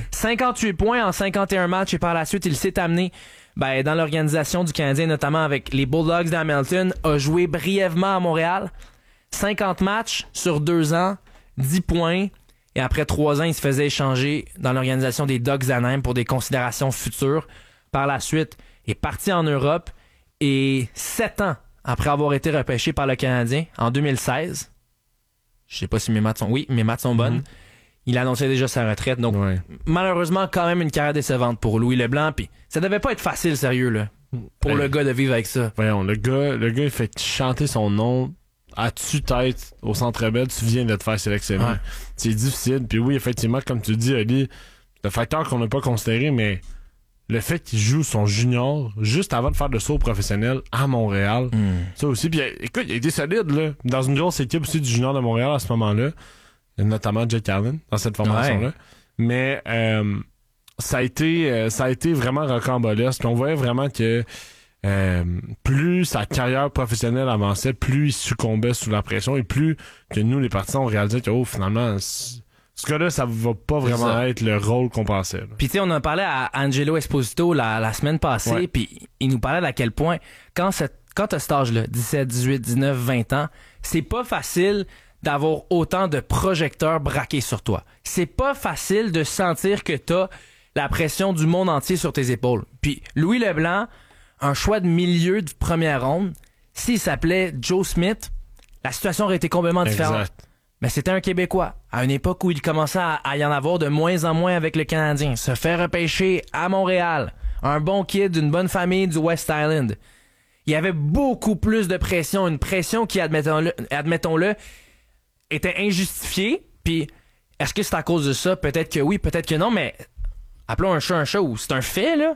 58 points en 51 matchs et par la suite, il s'est amené dans l'organisation du Canadien, notamment avec les Bulldogs d'Hamilton, a joué brièvement à Montréal. 50 matchs sur 2 ans, 10 points. Et après 3 ans, il se faisait échanger dans l'organisation des Ducks d'Anaheim pour des considérations futures. Par la suite, il est parti en Europe. Et 7 ans après avoir été repêché par le Canadien, en 2016, je sais pas si mes maths sont bonnes, il annonçait déjà sa retraite. Donc, malheureusement, quand même une carrière décevante pour Louis Leblanc. Puis ça devait pas être facile, sérieux, là, pour le gars de vivre avec ça. Voyons, le gars, il fait chanter son nom à tue-tête au Centre Bell, tu viens de te faire sélectionner. Ouais. C'est difficile. Puis oui, effectivement, comme tu dis, Ali, le facteur qu'on n'a pas considéré, mais le fait qu'il joue son junior juste avant de faire le saut professionnel à Montréal, ça aussi. Puis écoute, il a été solide, là. Dans une grosse équipe aussi du junior de Montréal à ce moment-là, notamment Jake Allen dans cette formation-là. Mais ça a été vraiment rocambolesque. Puis on voyait vraiment que plus sa carrière professionnelle avançait, plus il succombait sous la pression et plus que nous, les partisans, on réalisait que finalement, ce cas-là, ça va pas vraiment être le rôle qu'on pensait. Puis tu sais, on en parlait à Angelo Esposito la semaine passée, puis il nous parlait d'à quel point, quand t'as cet âge-là, 17, 18, 19, 20 ans, c'est pas facile d'avoir autant de projecteurs braqués sur toi. C'est pas facile de sentir que t'as la pression du monde entier sur tes épaules. Puis Louis Leblanc, un choix de milieu de première ronde, S'il s'appelait Joe Smith, la situation aurait été complètement différente. Exact. Mais c'était un Québécois, à une époque où il commençait à y en avoir de moins en moins avec le Canadien. Se faire repêcher à Montréal. Un bon kid d'une bonne famille du West Island. Il y avait beaucoup plus de pression. Une pression qui, admettons-le, était injustifiée. Puis, est-ce que c'est à cause de ça? Peut-être que oui, peut-être que non, mais appelons un chat ou c'est un fait, là.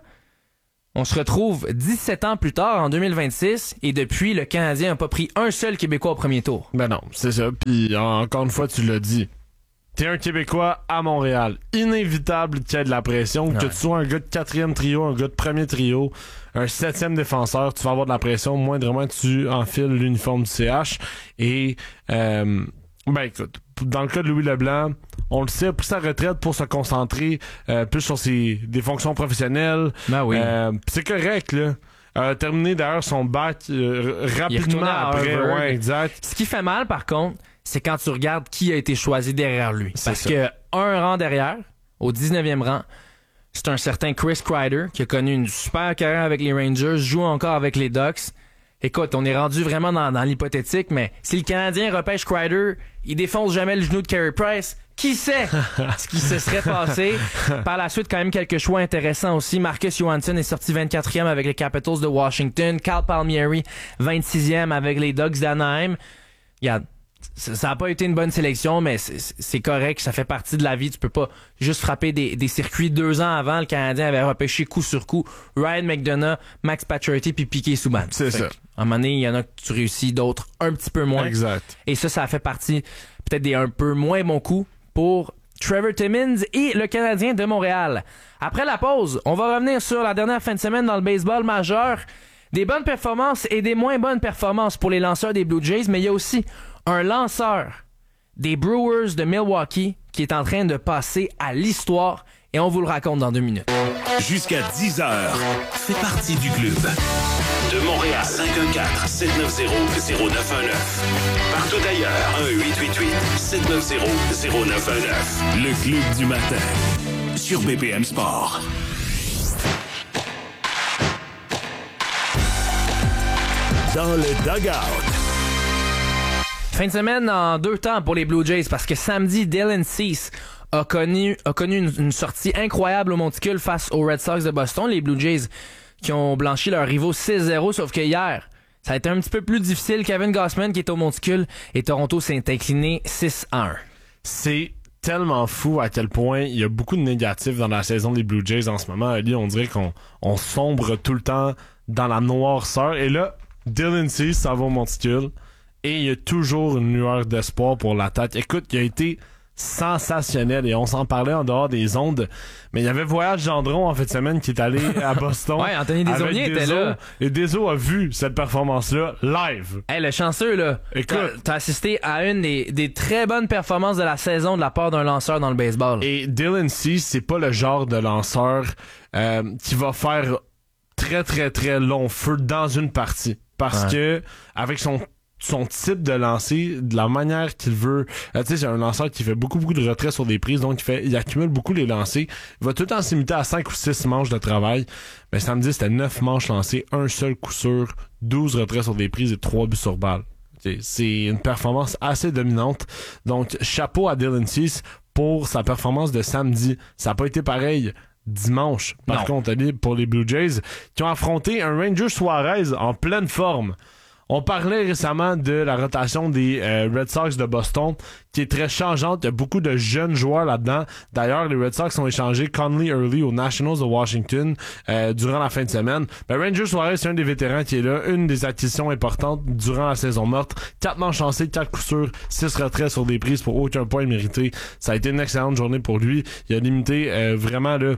On se retrouve 17 ans plus tard, en 2026, et depuis, le Canadien n'a pas pris un seul Québécois au premier tour. Ben non, c'est ça. Puis encore une fois, tu l'as dit. T'es un Québécois à Montréal. Inévitable qu'il y ait de la pression. Que tu sois un gars de 4e trio, un gars de premier trio, un 7e défenseur, tu vas avoir de la pression. Moindrement, tu enfiles l'uniforme du CH. Et, ben écoute, dans le cas de Louis Leblanc, on le sait, a pris sa retraite pour se concentrer plus sur des fonctions professionnelles. Ben oui. C'est correct, là. Terminé d'ailleurs son bac rapidement après. Ouais, exact. Ce qui fait mal, par contre, c'est quand tu regardes qui a été choisi derrière lui. C'est Parce ça. que un rang derrière, au 19e rang, c'est un certain Chris Kreider qui a connu une super carrière avec les Rangers, joue encore avec les Ducks. Écoute, on est rendu vraiment dans l'hypothétique, mais si le Canadien repêche Kreider, il défonce jamais le genou de Carey Price. Qui sait ce qui se serait passé? Par la suite, quand même, quelques choix intéressants aussi. Marcus Johansson est sorti 24e avec les Capitals de Washington. Cal Palmieri, 26e avec les Ducks d'Anaheim. Regarde, ça n'a pas été une bonne sélection, mais c'est correct, ça fait partie de la vie. Tu peux pas juste frapper des circuits. 2 ans avant, le Canadien avait repêché coup sur coup Ryan McDonough, Max Pacioretty puis Piquet Souban. C'est ça. À un moment donné, il y en a que tu réussis, d'autres un petit peu moins. Exact. Et ça a fait partie peut-être des un peu moins bons coups pour Trevor Timmins et le Canadien de Montréal. Après la pause, on va revenir sur la dernière fin de semaine dans le baseball majeur. Des bonnes performances et des moins bonnes performances pour les lanceurs des Blue Jays, mais il y a aussi un lanceur des Brewers de Milwaukee qui est en train de passer à l'histoire et on vous le raconte dans 2 minutes. Jusqu'à 10h, fais partie du club. De Montréal, 514-790-0919. Partout ailleurs, 1-888-790-0919. Le club du matin, sur BPM Sport. Dans le dugout. Fin de semaine en 2 temps pour les Blue Jays parce que samedi, Dylan Cease a connu une sortie incroyable au monticule face aux Red Sox de Boston. Les Blue Jays qui ont blanchi leurs rivaux 6-0, sauf que hier, ça a été un petit peu plus difficile. Kevin Gausman qui est au monticule et Toronto s'est incliné 6-1. C'est tellement fou à quel point il y a beaucoup de négatifs dans la saison des Blue Jays en ce moment. Ali, on dirait qu'on sombre tout le temps dans la noirceur. Et là, Dylan Cease, ça va au monticule. Et il y a toujours une lueur d'espoir pour l'attaque. Écoute, il a été sensationnel et on s'en parlait en dehors des ondes. Mais il y avait Voyage Gendron en fin de semaine qui est allé à Boston. Ouais, Anthony Desaulniers était là. Et Deso a vu cette performance-là live. Hey, le chanceux, là. Écoute. T'as assisté à une des très bonnes performances de la saison de la part d'un lanceur dans le baseball. Et Dylan Cease, c'est pas le genre de lanceur qui va faire très, très, très long feu dans une partie. Parce que, avec son type de lancer, de la manière qu'il veut. Tu sais, c'est un lanceur qui fait beaucoup de retraits sur des prises, donc il accumule beaucoup les lancers. Il va tout le temps s'imiter à 5 ou 6 manches de travail. Mais samedi, c'était 9 manches lancées, un seul coup sûr, 12 retraits sur des prises et 3 buts sur balle. C'est une performance assez dominante. Donc, chapeau à Dylan Cease pour sa performance de samedi. Ça n'a pas été pareil dimanche. Par contre, pour les Blue Jays, qui ont affronté un Ranger Suarez en pleine forme. On parlait récemment de la rotation des Red Sox de Boston, qui est très changeante. Il y a beaucoup de jeunes joueurs là-dedans. D'ailleurs, les Red Sox ont échangé Conley Early aux Nationals de Washington durant la fin de semaine. Ranger Suarez, c'est un des vétérans qui est là. Une des acquisitions importantes durant la saison morte. 4 manches lancées, 4 coups sûrs, 6 retraits sur des prises pour aucun point mérité. Ça a été une excellente journée pour lui. Il a limité vraiment là.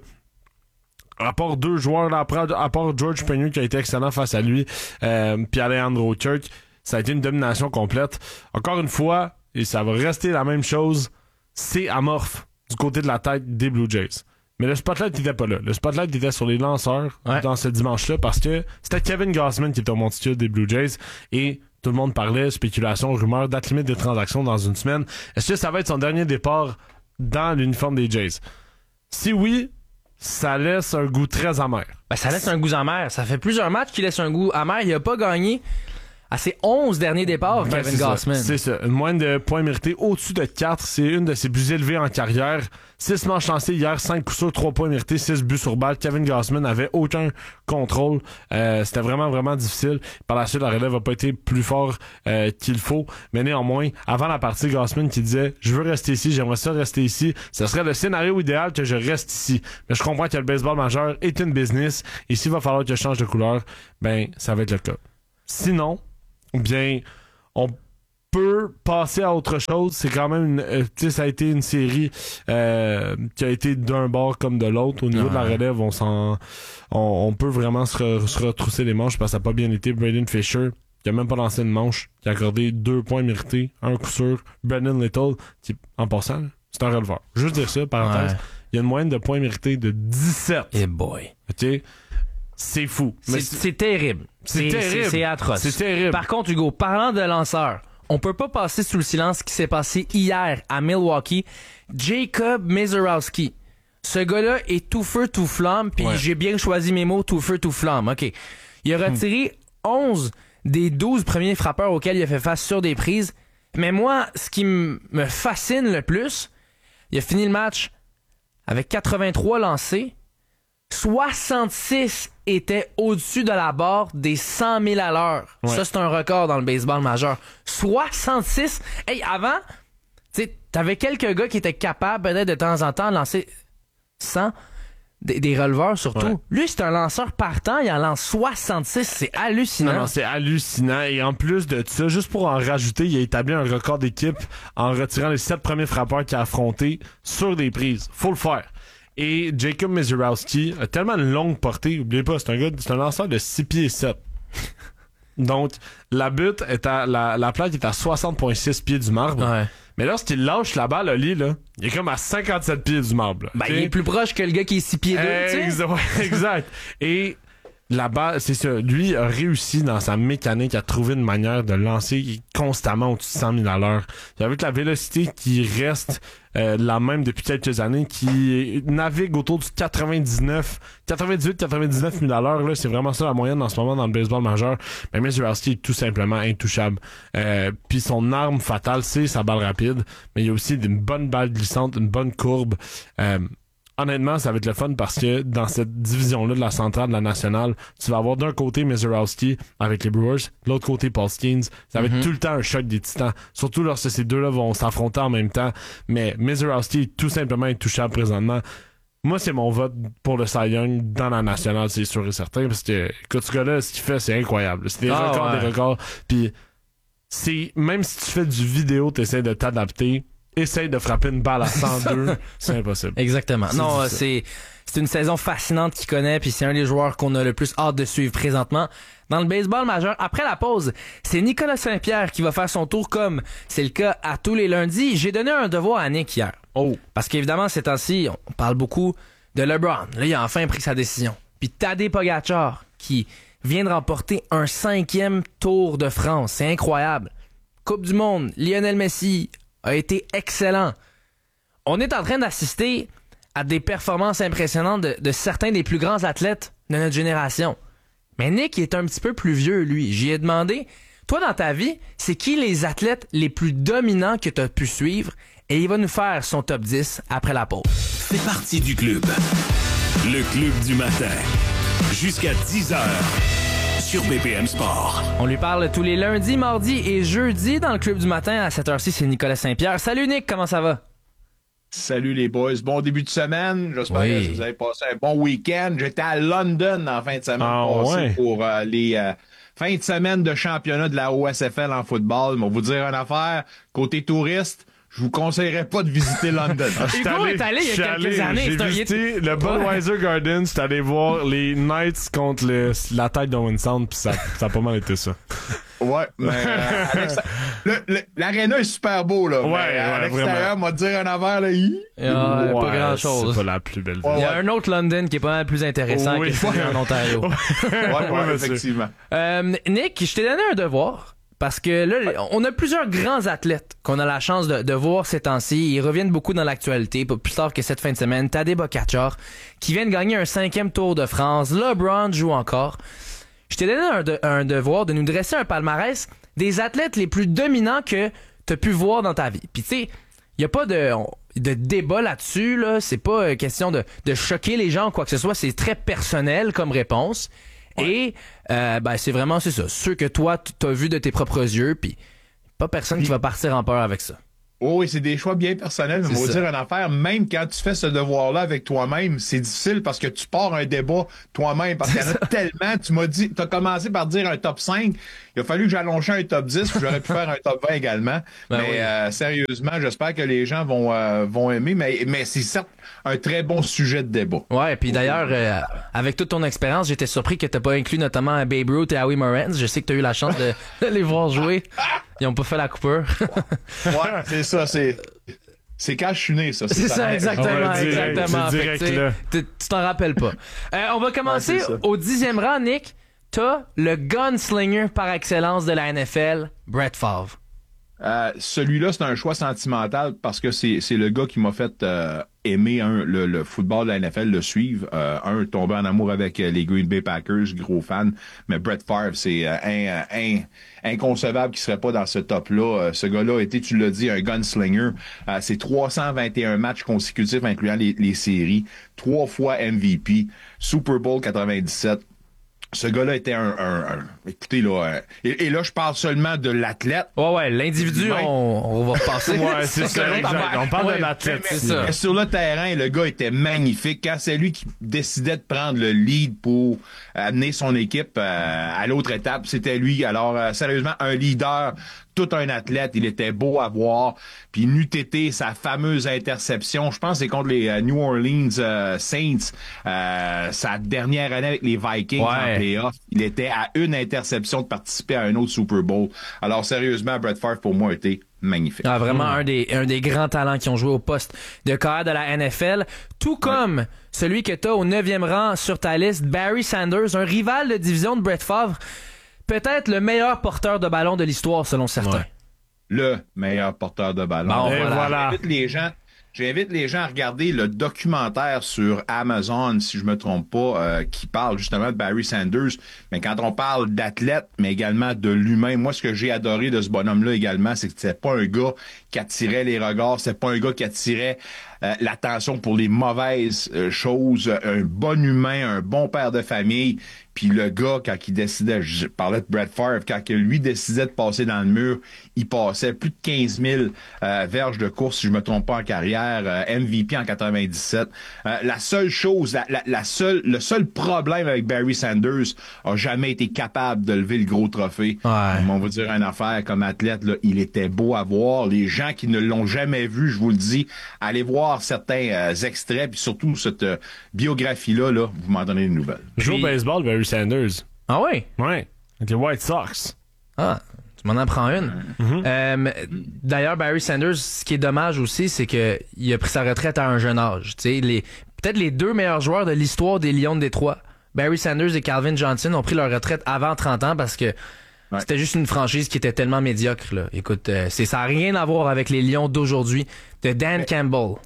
À part 2 joueurs, là, à part George Springer qui a été excellent face à lui, puis Alejandro Kirk, ça a été une domination complète. Encore une fois, et ça va rester la même chose, c'est amorphe du côté de la tête des Blue Jays. Mais le spotlight n'était pas là. Le spotlight était sur les lanceurs dans ce dimanche-là parce que c'était Kevin Gausman qui était au monticule des Blue Jays et tout le monde parlait, spéculation, rumeurs, date limite des transactions dans une semaine. Est-ce que ça va être son dernier départ dans l'uniforme des Jays? Si oui, ça laisse un goût très amer. Ben, ça laisse un goût amer. Ça fait plusieurs matchs qu'il laisse un goût amer. Il a pas gagné à ses 11 derniers départs, Ben, Kevin c'est Gausman. C'est ça. Une moyenne de points mérités au-dessus de 4. C'est une de ses plus élevées en carrière. 6 manches lancées hier, 5 coups sûrs, 3 points mérités, 6 buts sur balle. Kevin Gausman n'avait aucun contrôle. C'était vraiment, vraiment difficile. Par la suite, la relève n'a pas été plus fort qu'il faut. Mais néanmoins, avant la partie, Gausman qui disait « Je veux rester ici, j'aimerais ça rester ici. Ce serait le scénario idéal que je reste ici. Mais je comprends que le baseball majeur est une business. Et s'il va falloir que je change de couleur, ben, ça va être le cas. Sinon, bien, on peut passer à autre chose. C'est quand même ça a été une série qui a été d'un bord comme de l'autre. Au niveau de la relève, on peut vraiment se retrousser les manches parce que ça n'a pas bien été. Braden Fisher, qui a même pas lancé une manche, qui a accordé 2 points mérités, un coup sûr. Brandon Little, qui, en passant, c'est un releveur. Juste dire ça, parenthèse. Ouais. Il y a une moyenne de points mérités de 17. Eh boy. OK? C'est fou. Mais C'est terrible. C'est terrible. C'est atroce. C'est terrible. Par contre, Hugo, parlant de lanceurs, on peut pas passer sous le silence ce qui s'est passé hier à Milwaukee. Jacob Misiorowski. Ce gars-là est tout feu, tout flamme, puis j'ai bien choisi mes mots, tout feu, tout flamme. OK. Il a retiré 11 des 12 premiers frappeurs auxquels il a fait face sur des prises. Mais moi, ce qui me fascine le plus, il a fini le match avec 83 lancés. 66 étaient au-dessus de la barre des 100 000 à l'heure. Ouais. Ça, c'est un record dans le baseball majeur. 66! Hey, avant, tu sais, t'avais quelques gars qui étaient capables, peut-être, de temps en temps, de lancer 100, des releveurs surtout. Ouais. Lui, c'est un lanceur partant, il en lance 66. C'est hallucinant. Non, c'est hallucinant. Et en plus de ça, juste pour en rajouter, il a établi un record d'équipe en retirant les 7 premiers frappeurs qu'il a affrontés sur des prises. Faut le faire. Et Jacob Misiorowski a tellement une longue portée. Oubliez pas, c'est un lanceur de 6 pieds 7. Donc, la butte est la plaque est à 60,6 pieds du marbre. Ouais. Mais lorsqu'il lâche la balle, Oli, là, il est comme à 57 pieds du marbre. Là. Ben, T'sais? il est plus proche que le gars qui est 6 pieds 2, tu sais. Exact. Et la balle, c'est ça. Lui a réussi dans sa mécanique à trouver une manière de lancer constamment au-dessus de 100 000 à l'heure. Avec la vélocité qui reste la même depuis quelques années, qui navigue autour du 98-99 000 à l'heure, là, c'est vraiment ça la moyenne en ce moment dans le baseball majeur. Mais Misiorowski est tout simplement intouchable. Puis son arme fatale, c'est sa balle rapide, mais il y a aussi une bonne balle glissante, une bonne courbe. Honnêtement, ça va être le fun parce que dans cette division-là de la centrale de la nationale, tu vas avoir d'un côté Misiorowski avec les Brewers, de l'autre côté Paul Skeens. Ça va être tout le temps un choc des titans. Surtout lorsque ces deux-là vont s'affronter en même temps. Mais Misiorowski est tout simplement intouchable présentement. Moi, c'est mon vote pour le Cy Young dans la nationale, c'est sûr et certain. Parce que, écoute, ce gars-là, ce qu'il fait, c'est incroyable. C'est des records. Puis, c'est, même si tu fais du vidéo, t'essaies de t'adapter. Essaye de frapper une balle à 102, c'est impossible. Exactement. Non, difficile. c'est une saison fascinante qu'il connaît, puis c'est un des joueurs qu'on a le plus hâte de suivre présentement. Dans le baseball majeur, après la pause, c'est Nicolas Saint-Pierre qui va faire son tour comme c'est le cas à tous les lundis. J'ai donné un devoir à Nick hier. Oh. Parce qu'évidemment, ces temps-ci, on parle beaucoup de LeBron. Là, il a enfin pris sa décision. Puis Tadej Pogačar, qui vient de remporter un 5e Tour de France. C'est incroyable. Coupe du Monde, Lionel Messi a été excellent. On est en train d'assister à des performances impressionnantes de certains des plus grands athlètes de notre génération. Mais Nick est un petit peu plus vieux, lui. J'y ai demandé, toi, dans ta vie, c'est qui les athlètes les plus dominants que tu as pu suivre? Et il va nous faire son top 10 après la pause. C'est parti du club. Le club du matin. Jusqu'à 10h. Sur BPM Sport. On lui parle tous les lundis, mardis et jeudis dans le club du matin. À cette heure-ci, c'est Nicolas Saint-Pierre. Salut Nick, comment ça va? Salut les boys, bon début de semaine. J'espère Oui. que vous avez passé un bon week-end. J'étais à London en fin de semaine passée pour les fins de semaine de championnat de la OSFL en football. Mais on va vous dire une affaire, côté touriste, je vous conseillerais pas de visiter London. Hugo est allé il y a quelques années. J'ai visité le Budweiser Gardens, j'étais allé voir les Knights contre la tête d'Owen Sound, puis ça a pas mal été ça. Ouais, mais l'aréna est super beau, là. Ouais, mais à l'extérieur, moi, te dire un affaire, là, Pas grand-chose. C'est pas la plus belle ville. Il y a un autre London qui est pas mal plus intéressant que celui en Ontario. ouais, effectivement. Nick, je t'ai donné un devoir. Parce que là, on a plusieurs grands athlètes qu'on a la chance de voir ces temps-ci. Ils reviennent beaucoup dans l'actualité. Pas plus tard que cette fin de semaine, Tadej Pogačar, qui vient de gagner un 5e Tour de France. LeBron joue encore. je t'ai donné un devoir de nous dresser un palmarès des athlètes les plus dominants que t'as pu voir dans ta vie. Puis tu sais, il y a pas de débat là-dessus, là. C'est pas question de choquer les gens ou quoi que ce soit. C'est très personnel comme réponse. Ouais. Et c'est vraiment c'est ça. Ceux que toi t'as vu de tes propres yeux, puis pas personne qui va partir en peur avec ça. Oh oui, c'est des choix bien personnels, mais on va dire une affaire, même quand tu fais ce devoir-là avec toi-même, c'est difficile parce que tu pars un débat toi-même, parce qu'il y en a tellement, tu m'as dit, t'as commencé par dire un top 5, il a fallu que j'allonge un top 10, puis j'aurais pu faire un top 20 également, sérieusement, j'espère que les gens vont aimer, mais c'est certes un très bon sujet de débat. Ouais, puis d'ailleurs, avec toute ton expérience, j'étais surpris que t'as pas inclus notamment Babe Ruth et Howie Morans, je sais que t'as eu la chance de les voir jouer. Ils ont pas fait la coupure. Ouais, c'est ça, c'est quand je suis né, ça. C'est ça, exactement. Exactement. C'est direct, là. Tu t'en rappelles pas. On va commencer au 10e rang, Nick. T'as le gunslinger par excellence de la NFL, Brett Favre. Celui-là, c'est un choix sentimental parce que c'est le gars qui m'a fait aimer le football de la NFL, le suivre. Tomber en amour avec les Green Bay Packers, gros fan. Mais Brett Favre, c'est inconcevable qu'il serait pas dans ce top-là. Ce gars-là a été, tu l'as dit, un gunslinger. C'est 321 matchs consécutifs, incluant les séries. 3 fois MVP. Super Bowl 97. Ce gars-là était écoutez, là, et là, je parle seulement de l'athlète. Ouais, l'individu, on va repasser. Ouais, c'est ça, exact. On parle de l'athlète. C'est ça. Mais sur le terrain, le gars était magnifique. Quand c'est lui qui décidait de prendre le lead pour amener son équipe à l'autre étape, c'était lui. Alors, sérieusement, un leader, tout un athlète, il était beau à voir. Puis n'eût été sa fameuse interception, je pense que c'est contre les New Orleans Saints, sa dernière année avec les Vikings en playoff. Il était à une interception de participer à un autre Super Bowl. Alors sérieusement, Brett Favre pour moi a été magnifique. Ah, vraiment un des grands talents qui ont joué au poste de carrière de la NFL, tout comme celui que t'as au 9e rang sur ta liste, Barry Sanders, un rival de division de Brett Favre. Peut-être le meilleur porteur de ballon de l'histoire, selon certains. Ouais. Le meilleur porteur de ballon. Bon, voilà. J'invite les gens à regarder le documentaire sur Amazon, si je me trompe pas, qui parle justement de Barry Sanders. Mais quand on parle d'athlète, mais également de l'humain, moi, ce que j'ai adoré de ce bonhomme-là également, c'est que c'était pas un gars qui attirait les regards, c'était pas un gars qui attirait l'attention pour les mauvaises choses, un bon humain, un bon père de famille. Puis le gars, quand il décidait, je parlais de Brett Favre, quand lui décidait de passer dans le mur, il passait plus de 15 000 verges de course, si je me trompe pas, en carrière, MVP en 97. La seule chose, le seul problème avec Barry Sanders a jamais été capable de lever le gros trophée. Ouais. On va dire une affaire comme athlète, là, il était beau à voir. Les gens qui ne l'ont jamais vu, je vous le dis, allez voir certains extraits, puis surtout cette biographie-là, là, vous m'en donnez des nouvelles. Joue au baseball, Barry Sanders. Ah oui? Ouais. Avec les White Sox. Ah, tu m'en apprends une. D'ailleurs, Barry Sanders, ce qui est dommage aussi, c'est que il a pris sa retraite à un jeune âge. Tu sais, peut-être les 2 meilleurs joueurs de l'histoire des Lions de Détroit, Barry Sanders et Calvin Johnson, ont pris leur retraite avant 30 ans parce que c'était juste une franchise qui était tellement médiocre, là. Écoute, ça n'a rien à voir avec les Lions d'aujourd'hui de Dan Campbell.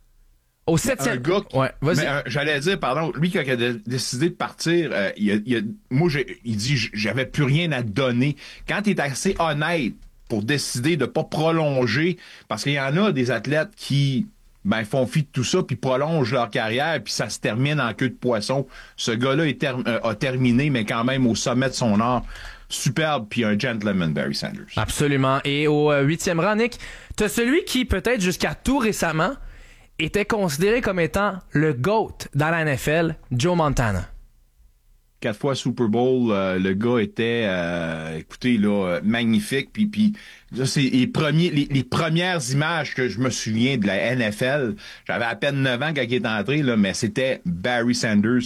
Au 7e... Ouais, vas-y. J'allais dire, pardon, lui qui a décidé de partir, il dit, j'avais plus rien à donner. Quand t'es assez honnête pour décider de pas prolonger, parce qu'il y en a des athlètes qui font fi de tout ça, puis prolongent leur carrière, puis ça se termine en queue de poisson. Ce gars-là a terminé, mais quand même au sommet de son art. Superbe, puis un gentleman, Barry Sanders. Absolument. Et au 8e rang, Nick, t'as celui qui, peut-être jusqu'à tout récemment, était considéré comme étant le GOAT dans la NFL, Joe Montana. 4 fois Super Bowl, le gars était, écoutez, là, magnifique. Puis là, c'est les premières images que je me souviens de la NFL. J'avais à peine 9 ans quand il est entré, là, mais c'était Barry Sanders,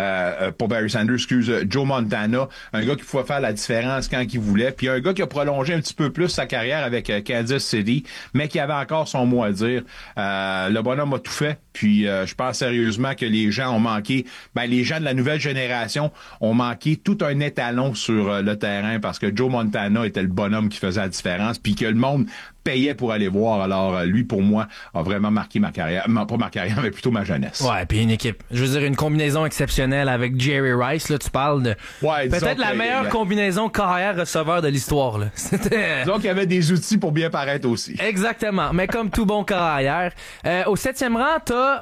Joe Montana, un gars qui pouvait faire la différence quand il voulait. Puis un gars qui a prolongé un petit peu plus sa carrière avec Kansas City, mais qui avait encore son mot à dire. Le bonhomme a tout fait. Puis je pense sérieusement que les gens ont manqué, les gens de la nouvelle génération ont manqué tout un étalon sur le terrain parce que Joe Montana était le bonhomme qui faisait la différence. intense, puis que le monde payait pour aller voir. Alors, lui, pour moi, a vraiment marqué ma carrière. Pas ma carrière, mais plutôt ma jeunesse. Ouais, puis une équipe. Je veux dire, une combinaison exceptionnelle avec Jerry Rice. Là, tu parles de peut-être la meilleure combinaison carrière-receveur de l'histoire. Là. C'était... Donc, il y avait des outils pour bien paraître aussi. Exactement. Mais comme tout bon carrière. Au 7e rang, t'as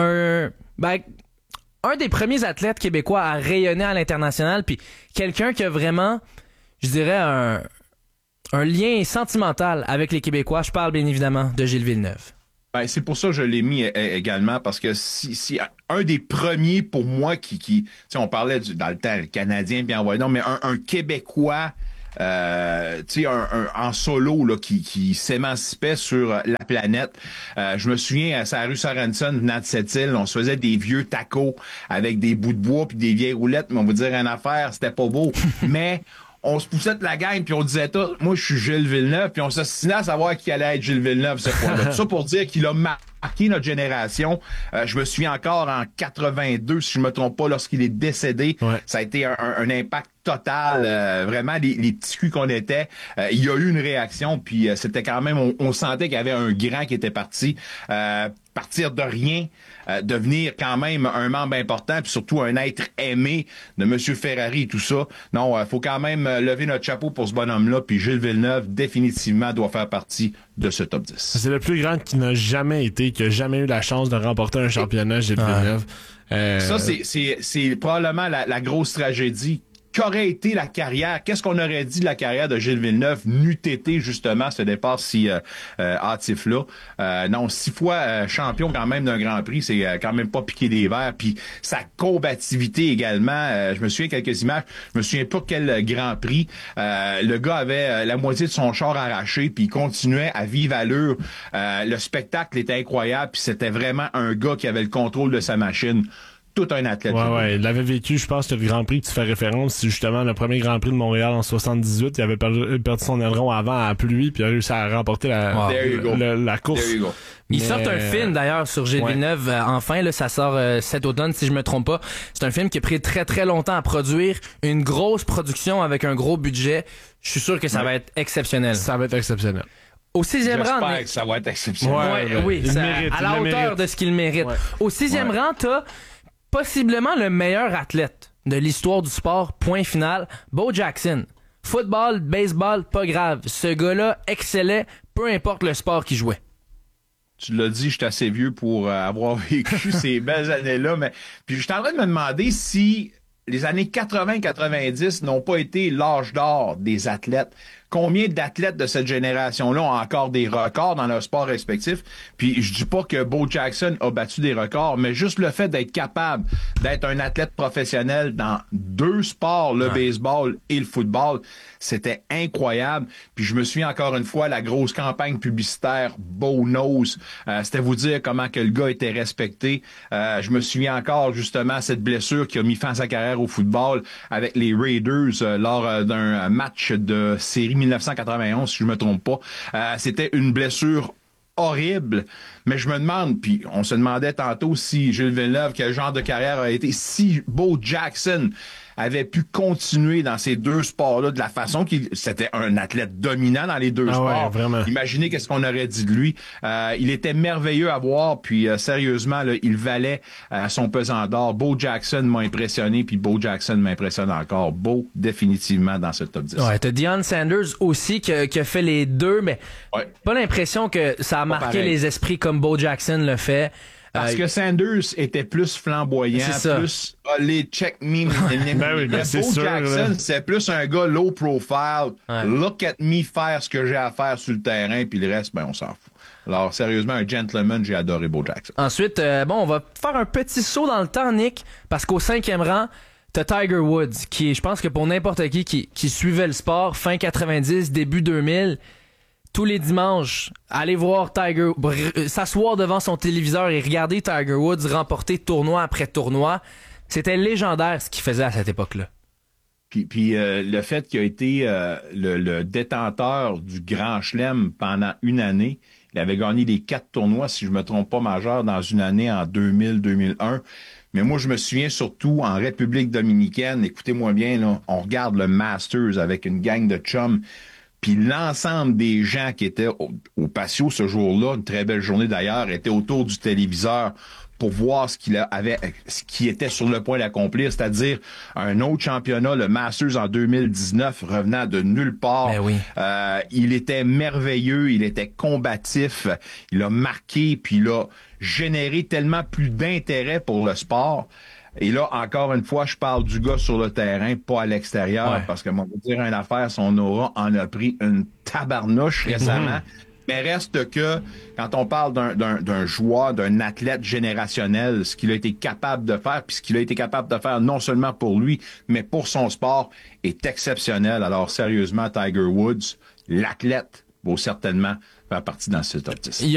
un des premiers athlètes québécois à rayonner à l'international, puis quelqu'un qui a vraiment, je dirais, un lien sentimental avec les Québécois. Je parle bien évidemment de Gilles Villeneuve. Ben, c'est pour ça que je l'ai mis également, parce que si un des premiers pour moi qui on parlait dans le temps, le Canadien, bien non, mais un Québécois, en solo là, qui s'émancipait sur la planète. Je me souviens, à la rue Sorensen, venant de cette île, on se faisait des vieux tacos avec des bouts de bois puis des vieilles roulettes, mais on va dire une affaire, c'était pas beau. Mais on se poussait de la gang, puis on disait tout, moi je suis Gilles Villeneuve, puis on s'assinait à savoir qui allait être Gilles Villeneuve ce fois-là. Tout ça pour dire qu'il a marqué notre génération. Je me souviens encore en 82, si je me trompe pas, lorsqu'il est décédé. Ouais. Ça a été un impact total. Vraiment, les petits culs qu'on était, il y a eu une réaction, puis c'était quand même, on sentait qu'il y avait un grand qui était parti. Partir de rien, devenir quand même un membre important, puis surtout un être aimé de M. Ferrari et tout ça. Non, faut quand même lever notre chapeau pour ce bonhomme-là, puis Gilles Villeneuve, définitivement, doit faire partie de ce top 10. C'est le plus grand qui n'a jamais été, qui n'a jamais eu la chance de remporter un championnat, Gilles Villeneuve. Ça, c'est probablement la grosse tragédie. Qu'aurait été la carrière? Qu'est-ce qu'on aurait dit de la carrière de Gilles Villeneuve n'eût été justement ce départ si hâtif-là? Non, 6 fois champion quand même d'un Grand Prix, c'est quand même pas piqué des verres. Puis sa combativité également. Je me souviens quelques images. Je me souviens pas quel Grand Prix. Le gars avait la moitié de son char arraché, puis il continuait à vive allure. Le spectacle était incroyable, puis c'était vraiment un gars qui avait le contrôle de sa machine. Tout un athlète. Ouais, il l'avait vécu, je pense que le Grand Prix que tu fais référence, c'est justement le premier Grand Prix de Montréal en 78. Il avait perdu son aileron avant à la pluie, puis il a réussi à remporter la course. Ils sortent un film d'ailleurs sur Gilles Villeneuve. Enfin, là, ça sort cet automne, si je me trompe pas. C'est un film qui a pris très très longtemps à produire, une grosse production avec un gros budget. Je suis sûr que ça va être exceptionnel. Ça va être exceptionnel. Au 6e rang... J'espère que ça va être exceptionnel. Oui, à la hauteur de ce qu'il mérite. Ouais. Au 6e rang, t'as possiblement le meilleur athlète de l'histoire du sport, point final, Bo Jackson. Football, baseball, pas grave. Ce gars-là excellait, peu importe le sport qu'il jouait. Tu l'as dit, je suis assez vieux pour avoir vécu ces belles années-là, mais puis je suis en train de me demander si les années 80-90 n'ont pas été l'âge d'or des athlètes. Combien d'athlètes de cette génération-là ont encore des records dans leur sport respectif? Puis je dis pas que Bo Jackson a battu des records, mais juste le fait d'être capable d'être un athlète professionnel dans 2 sports, le baseball et le football, c'était incroyable. Puis je me souviens encore une fois la grosse campagne publicitaire Bo Knows. C'était vous dire comment que le gars était respecté. Je me souviens encore justement cette blessure qui a mis fin à sa carrière au football avec les Raiders lors d'un match de série 1991, si je me trompe pas. C'était une blessure horrible, mais je me demande, puis on se demandait tantôt si Gilles Villeneuve, quel genre de carrière a été, si Bo Jackson avait pu continuer dans ces 2 sports-là de la façon qu'il... C'était un athlète dominant dans les 2 sports. Ouais, vraiment. Imaginez qu'est-ce qu'on aurait dit de lui. Il était merveilleux à voir, puis sérieusement, là, il valait son pesant d'or. Bo Jackson m'a impressionné, puis Bo Jackson m'impressionne encore. Bo, définitivement, dans ce top 10. Ouais, t'as Deion Sanders aussi qui a fait les 2, mais pas l'imprestion que ça a marqué les esprits comme Bo Jackson le fait. Parce que Sanders était plus flamboyant, plus allez, check me. Bo Jackson, c'est plus un gars low profile. Look at me faire ce que j'ai à faire sur le terrain, puis le reste, on s'en fout. Alors, sérieusement, un gentleman, j'ai adoré Bo Jackson. Ensuite, on va faire un petit saut dans le temps, Nick, parce qu'au 5e rang, t'as Tiger Woods, qui, je pense que pour n'importe qui suivait le sport, fin 90, début 2000, tous les dimanches, aller voir Tiger, s'asseoir devant son téléviseur et regarder Tiger Woods remporter tournoi après tournoi, c'était légendaire ce qu'il faisait à cette époque-là. Puis le fait qu'il a été le détenteur du Grand Chelem pendant une année, il avait gagné les 4 tournois, si je me trompe pas, majeurs dans une année en 2000-2001. Mais moi, je me souviens surtout en République dominicaine, écoutez-moi bien, là, on regarde le Masters avec une gang de chums. Puis l'ensemble des gens qui étaient au patio ce jour-là, une très belle journée d'ailleurs, étaient autour du téléviseur pour voir ce qu'il était sur le point d'accomplir, c'est-à-dire un autre championnat, le Masters en 2019, revenant de nulle part. Ben oui. Il était merveilleux, il était combatif, il a marqué, puis il a généré tellement plus d'intérêt pour le sport. Et là, encore une fois, je parle du gars sur le terrain, pas à l'extérieur, parce que, on va vous dire une affaire, son aura en a pris une tabarnouche récemment. Mais reste que, quand on parle d'un joueur, d'un athlète générationnel, ce qu'il a été capable de faire, puis ce qu'il a été capable de faire non seulement pour lui, mais pour son sport, est exceptionnel. Alors, sérieusement, Tiger Woods, l'athlète, vaut certainement faire partie dans ce top 10.